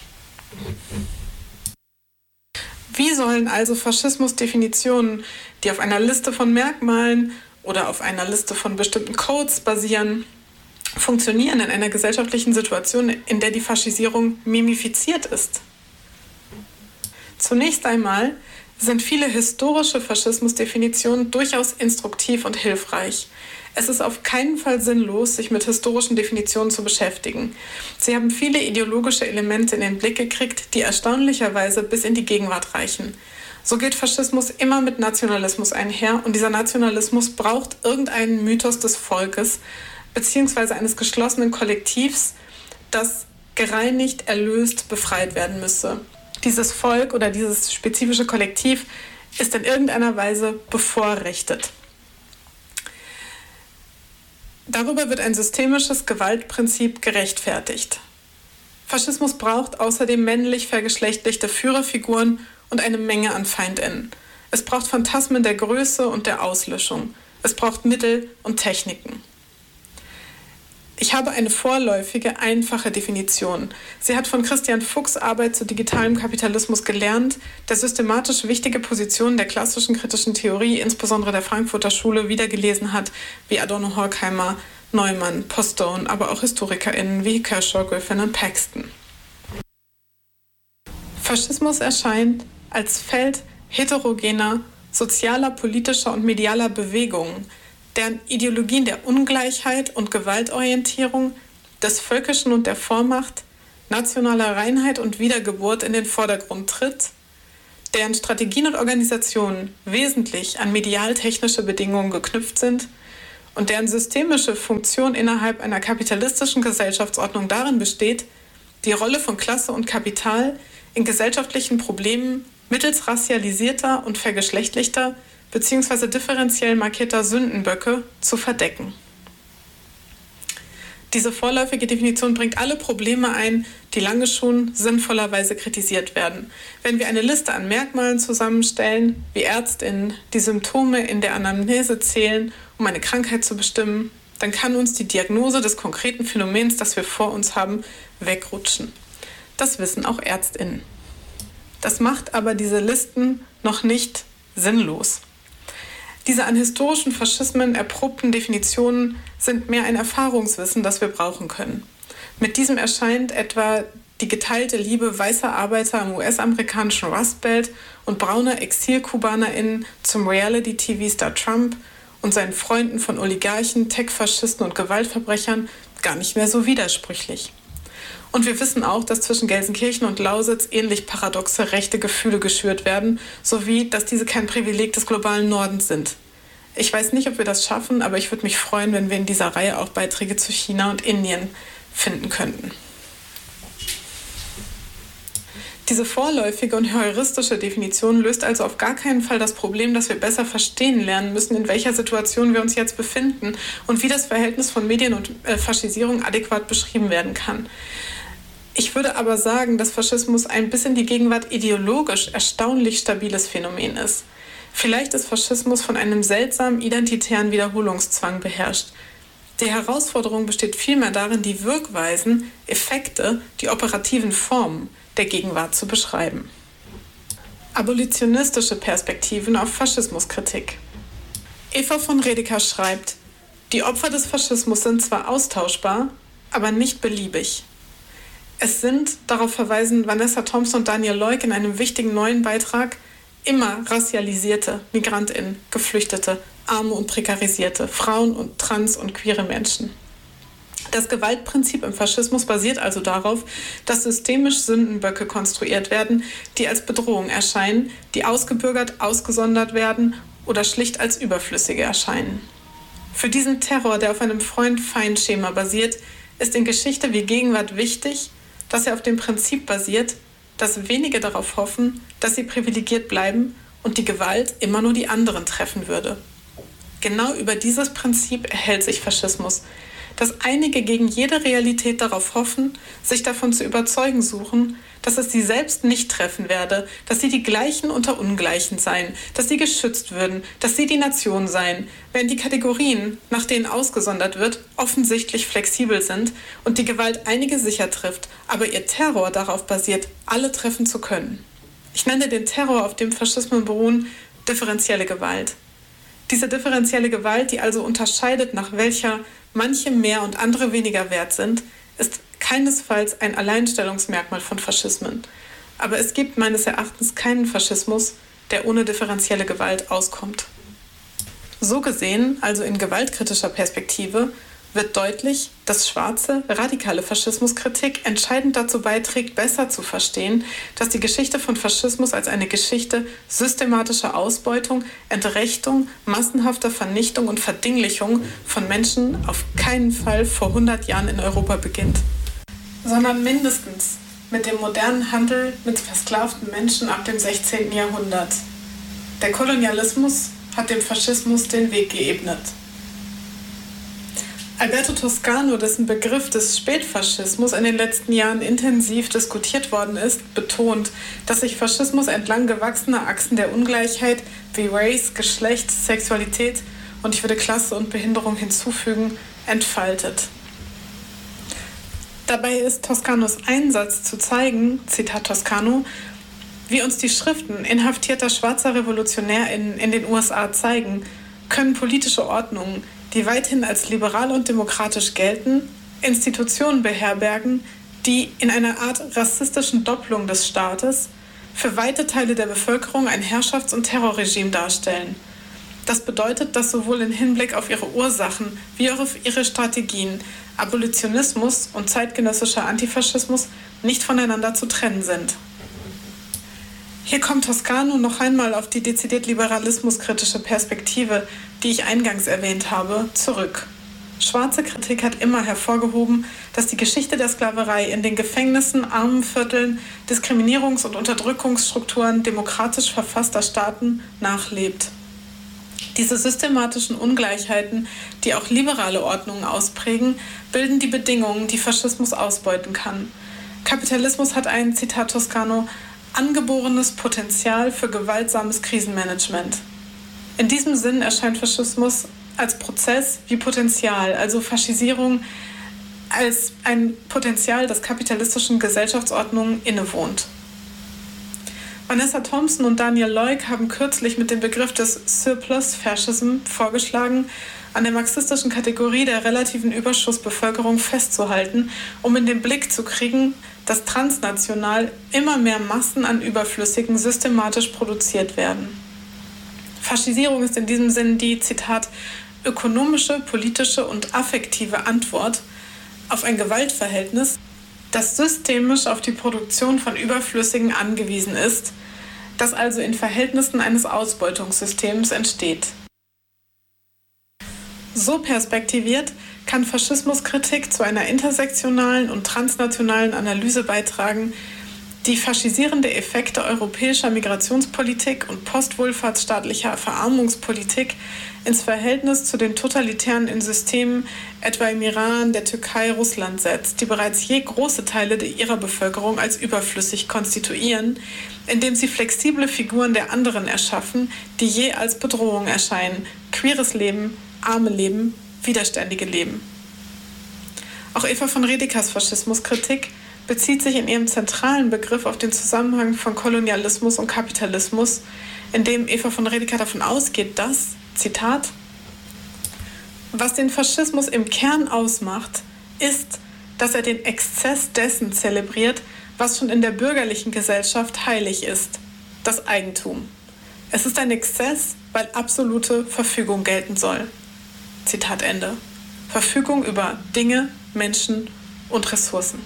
Wie sollen also Faschismusdefinitionen, die auf einer Liste von Merkmalen oder auf einer Liste von bestimmten Codes basieren, funktionieren in einer gesellschaftlichen Situation, in der die Faschisierung mimifiziert ist? Zunächst einmal sind viele historische Faschismusdefinitionen durchaus instruktiv und hilfreich. Es ist auf keinen Fall sinnlos, sich mit historischen Definitionen zu beschäftigen. Sie haben viele ideologische Elemente in den Blick gekriegt, die erstaunlicherweise bis in die Gegenwart reichen. So geht Faschismus immer mit Nationalismus einher, und dieser Nationalismus braucht irgendeinen Mythos des Volkes bzw. eines geschlossenen Kollektivs, das gereinigt, erlöst, befreit werden müsse. Dieses Volk oder dieses spezifische Kollektiv ist in irgendeiner Weise bevorrechtet. Darüber wird ein systemisches Gewaltprinzip gerechtfertigt. Faschismus braucht außerdem männlich vergeschlechtlichte Führerfiguren und eine Menge an FeindInnen. Es braucht Phantasmen der Größe und der Auslöschung. Es braucht Mittel und Techniken. Ich habe eine vorläufige, einfache Definition. Sie hat von Christian Fuchs Arbeit zu digitalem Kapitalismus gelernt, der systematisch wichtige Positionen der klassischen kritischen Theorie, insbesondere der Frankfurter Schule, wiedergelesen hat, wie Adorno, Horkheimer, Neumann, Postone, aber auch HistorikerInnen wie Kershaw, Griffin und Paxton. Faschismus erscheint als Feld heterogener, sozialer, politischer und medialer Bewegungen, deren Ideologien der Ungleichheit und Gewaltorientierung, des Völkischen und der Vormacht, nationaler Reinheit und Wiedergeburt in den Vordergrund tritt, deren Strategien und Organisationen wesentlich an medial-technische Bedingungen geknüpft sind und deren systemische Funktion innerhalb einer kapitalistischen Gesellschaftsordnung darin besteht, die Rolle von Klasse und Kapital in gesellschaftlichen Problemen mittels racialisierter und vergeschlechtlichter bzw. differenziell markierter Sündenböcke zu verdecken. Diese vorläufige Definition bringt alle Probleme ein, die lange schon sinnvollerweise kritisiert werden. Wenn wir eine Liste an Merkmalen zusammenstellen, wie ÄrztInnen die Symptome in der Anamnese zählen, um eine Krankheit zu bestimmen, dann kann uns die Diagnose des konkreten Phänomens, das wir vor uns haben, wegrutschen. Das wissen auch ÄrztInnen. Das macht aber diese Listen noch nicht sinnlos. Diese an historischen Faschismen erprobten Definitionen sind mehr ein Erfahrungswissen, das wir brauchen können. Mit diesem erscheint etwa die geteilte Liebe weißer Arbeiter am US-amerikanischen Rust Belt und brauner Exil-KubanerInnen zum Reality-TV-Star Trump und seinen Freunden von Oligarchen, Tech-Faschisten und Gewaltverbrechern gar nicht mehr so widersprüchlich. Und wir wissen auch, dass zwischen Gelsenkirchen und Lausitz ähnlich paradoxe rechte Gefühle geschürt werden, sowie, dass diese kein Privileg des globalen Nordens sind. Ich weiß nicht, ob wir das schaffen, aber ich würde mich freuen, wenn wir in dieser Reihe auch Beiträge zu China und Indien finden könnten. Diese vorläufige und heuristische Definition löst also auf gar keinen Fall das Problem, dass wir besser verstehen lernen müssen, in welcher Situation wir uns jetzt befinden und wie das Verhältnis von Medien und Faschisierung adäquat beschrieben werden kann. Ich würde aber sagen, dass Faschismus ein bis in die Gegenwart ideologisch erstaunlich stabiles Phänomen ist. Vielleicht ist Faschismus von einem seltsamen identitären Wiederholungszwang beherrscht. Die Herausforderung besteht vielmehr darin, die Wirkweisen, Effekte, die operativen Formen der Gegenwart zu beschreiben. Abolitionistische Perspektiven auf Faschismuskritik. Eva von Redeker schreibt, die Opfer des Faschismus sind zwar austauschbar, aber nicht beliebig. Es sind, darauf verweisen Vanessa Thompson und Daniel Leuk in einem wichtigen neuen Beitrag, immer racialisierte MigrantInnen, Geflüchtete, Arme und Prekarisierte, Frauen und trans- und queere Menschen. Das Gewaltprinzip im Faschismus basiert also darauf, dass systemisch Sündenböcke konstruiert werden, die als Bedrohung erscheinen, die ausgebürgert, ausgesondert werden oder schlicht als Überflüssige erscheinen. Für diesen Terror, der auf einem Freund-Feind-Schema basiert, ist in Geschichte wie Gegenwart wichtig, dass er auf dem Prinzip basiert, dass wenige darauf hoffen, dass sie privilegiert bleiben und die Gewalt immer nur die anderen treffen würde. Genau über dieses Prinzip erhält sich Faschismus, dass einige gegen jede Realität darauf hoffen, sich davon zu überzeugen suchen, dass es sie selbst nicht treffen werde, dass sie die Gleichen unter Ungleichen seien, dass sie geschützt würden, dass sie die Nation seien, während die Kategorien, nach denen ausgesondert wird, offensichtlich flexibel sind und die Gewalt einige sicher trifft, aber ihr Terror darauf basiert, alle treffen zu können. Ich nenne den Terror, auf dem Faschismen beruhen, differenzielle Gewalt. Diese differenzielle Gewalt, die also unterscheidet, nach welcher manche mehr und andere weniger wert sind, ist keinesfalls ein Alleinstellungsmerkmal von Faschismen. Aber es gibt meines Erachtens keinen Faschismus, der ohne differenzielle Gewalt auskommt. So gesehen, also in gewaltkritischer Perspektive, wird deutlich, dass schwarze, radikale Faschismuskritik entscheidend dazu beiträgt, besser zu verstehen, dass die Geschichte von Faschismus als eine Geschichte systematischer Ausbeutung, Entrechtung, massenhafter Vernichtung und Verdinglichung von Menschen auf keinen Fall vor 100 Jahren in Europa beginnt, sondern mindestens mit dem modernen Handel mit versklavten Menschen ab dem 16. Jahrhundert. Der Kolonialismus hat dem Faschismus den Weg geebnet. Alberto Toscano, dessen Begriff des Spätfaschismus in den letzten Jahren intensiv diskutiert worden ist, betont, dass sich Faschismus entlang gewachsener Achsen der Ungleichheit wie Race, Geschlecht, Sexualität und ich würde Klasse und Behinderung hinzufügen, entfaltet. Dabei ist Toscanos Einsatz zu zeigen, Zitat Toscano, wie uns die Schriften inhaftierter schwarzer RevolutionärInnen in den USA zeigen, können politische Ordnungen, die weithin als liberal und demokratisch gelten, Institutionen beherbergen, die in einer Art rassistischen Doppelung des Staates für weite Teile der Bevölkerung ein Herrschafts- und Terrorregime darstellen. Das bedeutet, dass sowohl im Hinblick auf ihre Ursachen wie auch auf ihre Strategien Abolitionismus und zeitgenössischer Antifaschismus nicht voneinander zu trennen sind. Hier kommt Toscano noch einmal auf die dezidiert liberalismuskritische Perspektive, die ich eingangs erwähnt habe, zurück. Schwarze Kritik hat immer hervorgehoben, dass die Geschichte der Sklaverei in den Gefängnissen, Armenvierteln, Diskriminierungs- und Unterdrückungsstrukturen demokratisch verfasster Staaten nachlebt. Diese systematischen Ungleichheiten, die auch liberale Ordnungen ausprägen, bilden die Bedingungen, die Faschismus ausbeuten kann. Kapitalismus hat ein, Zitat Toscano, angeborenes Potenzial für gewaltsames Krisenmanagement. In diesem Sinn erscheint Faschismus als Prozess wie Potenzial, also Faschisierung als ein Potenzial, das kapitalistischen Gesellschaftsordnungen innewohnt. Vanessa Thompson und Daniel Leuk haben kürzlich mit dem Begriff des Surplus Fascism vorgeschlagen, an der marxistischen Kategorie der relativen Überschussbevölkerung festzuhalten, um in den Blick zu kriegen, dass transnational immer mehr Massen an Überflüssigen systematisch produziert werden. Faschisierung ist in diesem Sinn die, Zitat, ökonomische, politische und affektive Antwort auf ein Gewaltverhältnis, das systemisch auf die Produktion von Überflüssigen angewiesen ist, das also in Verhältnissen eines Ausbeutungssystems entsteht. So perspektiviert kann Faschismuskritik zu einer intersektionalen und transnationalen Analyse beitragen, die faschisierende Effekte europäischer Migrationspolitik und postwohlfahrtsstaatlicher Verarmungspolitik ins Verhältnis zu den totalitären Systemen, etwa im Iran, der Türkei, Russland setzt, die bereits je große Teile ihrer Bevölkerung als überflüssig konstituieren, indem sie flexible Figuren der anderen erschaffen, die je als Bedrohung erscheinen, queeres Leben, arme Leben, widerständige Leben. Auch Eva von Redekers Faschismuskritik bezieht sich in ihrem zentralen Begriff auf den Zusammenhang von Kolonialismus und Kapitalismus, in dem Eva von Redeker davon ausgeht, dass, Zitat, was den Faschismus im Kern ausmacht, ist, dass er den Exzess dessen zelebriert, was schon in der bürgerlichen Gesellschaft heilig ist, das Eigentum. Es ist ein Exzess, weil absolute Verfügung gelten soll. Zitat Ende. Verfügung über Dinge, Menschen und Ressourcen.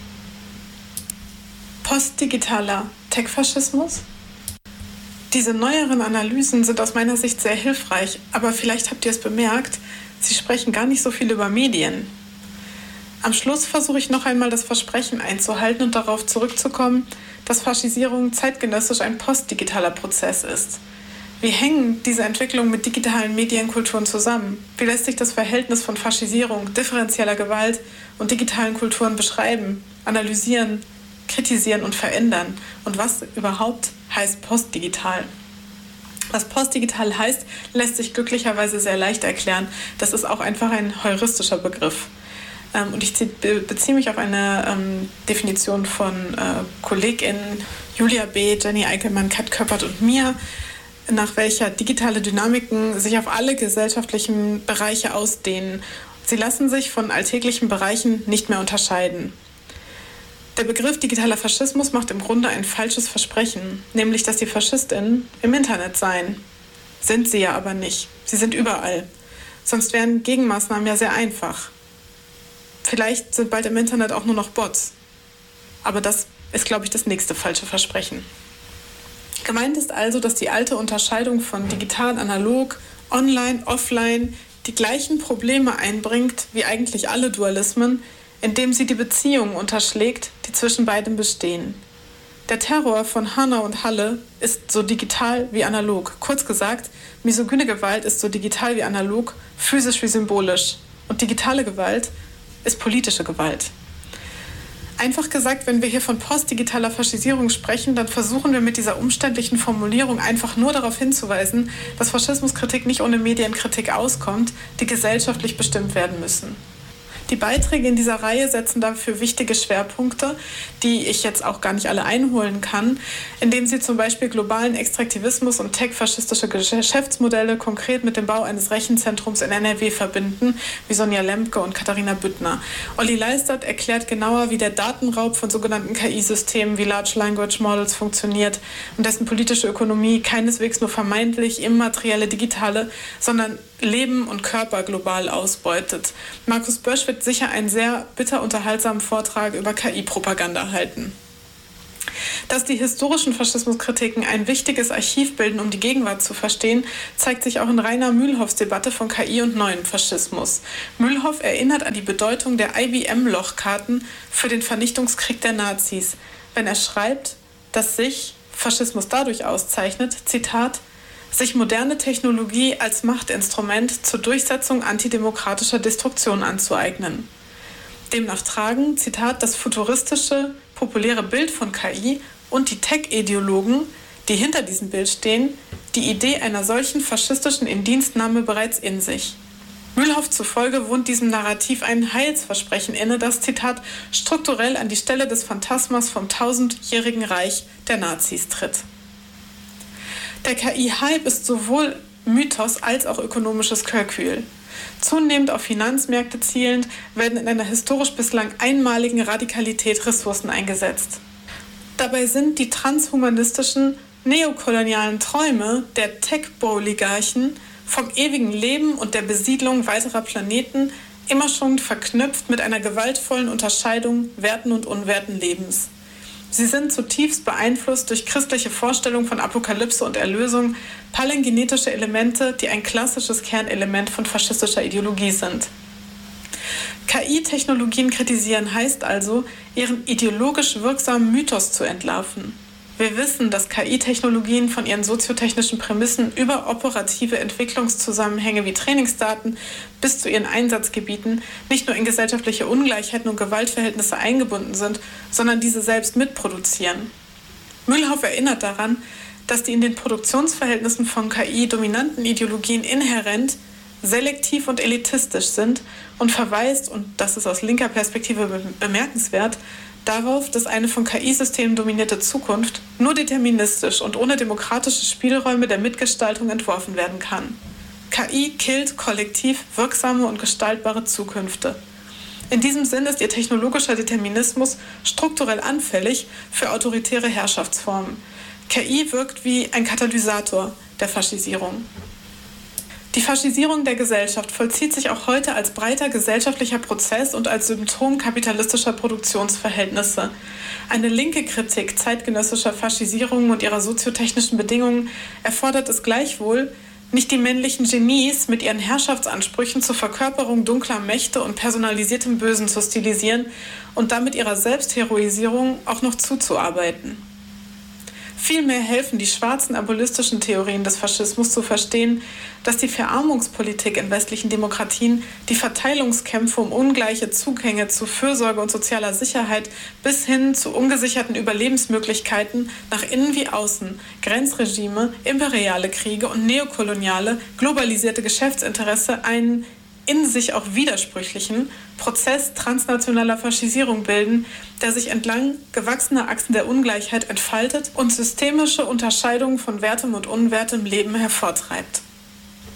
Postdigitaler Tech-Faschismus? Diese neueren Analysen sind aus meiner Sicht sehr hilfreich, aber vielleicht habt ihr es bemerkt, sie sprechen gar nicht so viel über Medien. Am Schluss versuche ich noch einmal das Versprechen einzuhalten und darauf zurückzukommen, dass Faschisierung zeitgenössisch ein postdigitaler Prozess ist. Wie hängen diese Entwicklungen mit digitalen Medienkulturen zusammen? Wie lässt sich das Verhältnis von Faschisierung, differenzieller Gewalt und digitalen Kulturen beschreiben, analysieren, kritisieren und verändern? Und was überhaupt heißt postdigital? Was postdigital heißt, lässt sich glücklicherweise sehr leicht erklären. Das ist auch einfach ein heuristischer Begriff. Und ich beziehe mich auf eine Definition von KollegInnen Julia B., Jenny Eickelmann, Kat Köppert und mir, nach welcher digitale Dynamiken sich auf alle gesellschaftlichen Bereiche ausdehnen. Sie lassen sich von alltäglichen Bereichen nicht mehr unterscheiden. Der Begriff digitaler Faschismus macht im Grunde ein falsches Versprechen, nämlich, dass die FaschistInnen im Internet seien. Sind sie ja aber nicht. Sie sind überall. Sonst wären Gegenmaßnahmen ja sehr einfach. Vielleicht sind bald im Internet auch nur noch Bots. Aber das ist, glaube ich, das nächste falsche Versprechen. Gemeint ist also, dass die alte Unterscheidung von digital, analog, online, offline die gleichen Probleme einbringt wie eigentlich alle Dualismen, indem sie die Beziehungen unterschlägt, die zwischen beiden bestehen. Der Terror von Hanau und Halle ist so digital wie analog. Kurz gesagt, misogyne Gewalt ist so digital wie analog, physisch wie symbolisch. Und digitale Gewalt ist politische Gewalt. Einfach gesagt, wenn wir hier von postdigitaler Faschisierung sprechen, dann versuchen wir mit dieser umständlichen Formulierung einfach nur darauf hinzuweisen, dass Faschismuskritik nicht ohne Medienkritik auskommt, die gesellschaftlich bestimmt werden müssen. Die Beiträge in dieser Reihe setzen dafür wichtige Schwerpunkte, die ich jetzt auch gar nicht alle einholen kann, indem sie zum Beispiel globalen Extraktivismus und tech-faschistische Geschäftsmodelle konkret mit dem Bau eines Rechenzentrums in NRW verbinden, wie Sonja Lembke und Katharina Büttner. Olli Leistert erklärt genauer, wie der Datenraub von sogenannten KI-Systemen wie Large Language Models funktioniert und dessen politische Ökonomie keineswegs nur vermeintlich immaterielle digitale, sondern Leben und Körper global ausbeutet. Markus Bösch wird sicher einen sehr bitter unterhaltsamen Vortrag über KI-Propaganda halten. Dass die historischen Faschismuskritiken ein wichtiges Archiv bilden, um die Gegenwart zu verstehen, zeigt sich auch in Rainer Mühlhoffs Debatte von KI und neuem Faschismus. Mühlhoff erinnert an die Bedeutung der IBM-Lochkarten für den Vernichtungskrieg der Nazis, wenn er schreibt, dass sich Faschismus dadurch auszeichnet, Zitat, sich moderne Technologie als Machtinstrument zur Durchsetzung antidemokratischer Destruktion anzueignen. Demnach tragen, Zitat, das futuristische, populäre Bild von KI und die Tech-Ideologen, die hinter diesem Bild stehen, die Idee einer solchen faschistischen Indienstnahme bereits in sich. Mühlhoff zufolge wohnt diesem Narrativ ein Heilsversprechen inne, das, Zitat, strukturell an die Stelle des Phantasmas vom tausendjährigen Reich der Nazis tritt. Der KI-Hype ist sowohl Mythos als auch ökonomisches Kalkül. Zunehmend auf Finanzmärkte zielend werden in einer historisch bislang einmaligen Radikalität Ressourcen eingesetzt. Dabei sind die transhumanistischen, neokolonialen Träume der Tech-Oligarchen vom ewigen Leben und der Besiedlung weiterer Planeten immer schon verknüpft mit einer gewaltvollen Unterscheidung werten und unwerten Lebens. Sie sind zutiefst beeinflusst durch christliche Vorstellungen von Apokalypse und Erlösung, palingenetische Elemente, die ein klassisches Kernelement von faschistischer Ideologie sind. KI-Technologien kritisieren heißt also, ihren ideologisch wirksamen Mythos zu entlarven. Wir wissen, dass KI-Technologien von ihren soziotechnischen Prämissen über operative Entwicklungszusammenhänge wie Trainingsdaten bis zu ihren Einsatzgebieten nicht nur in gesellschaftliche Ungleichheiten und Gewaltverhältnisse eingebunden sind, sondern diese selbst mitproduzieren. Mühlhoff erinnert daran, dass die in den Produktionsverhältnissen von KI dominanten Ideologien inhärent, selektiv und elitistisch sind und verweist, und das ist aus linker Perspektive bemerkenswert, darauf, dass eine von KI-Systemen dominierte Zukunft nur deterministisch und ohne demokratische Spielräume der Mitgestaltung entworfen werden kann. KI killt kollektiv wirksame und gestaltbare Zukünfte. In diesem Sinn ist ihr technologischer Determinismus strukturell anfällig für autoritäre Herrschaftsformen. KI wirkt wie ein Katalysator der Faschisierung. Die Faschisierung der Gesellschaft vollzieht sich auch heute als breiter gesellschaftlicher Prozess und als Symptom kapitalistischer Produktionsverhältnisse. Eine linke Kritik zeitgenössischer Faschisierung und ihrer soziotechnischen Bedingungen erfordert es gleichwohl, nicht die männlichen Genies mit ihren Herrschaftsansprüchen zur Verkörperung dunkler Mächte und personalisiertem Bösen zu stilisieren und damit ihrer Selbstheroisierung auch noch zuzuarbeiten. Vielmehr helfen die schwarzen abolistischen Theorien des Faschismus zu verstehen, dass die Verarmungspolitik in westlichen Demokratien die Verteilungskämpfe um ungleiche Zugänge zu Fürsorge und sozialer Sicherheit bis hin zu ungesicherten Überlebensmöglichkeiten nach innen wie außen, Grenzregime, imperiale Kriege und neokoloniale, globalisierte Geschäftsinteresse einen in sich auch widersprüchlichen Prozess transnationaler Faschisierung bilden, der sich entlang gewachsener Achsen der Ungleichheit entfaltet und systemische Unterscheidungen von wertem und unwertem Leben hervortreibt.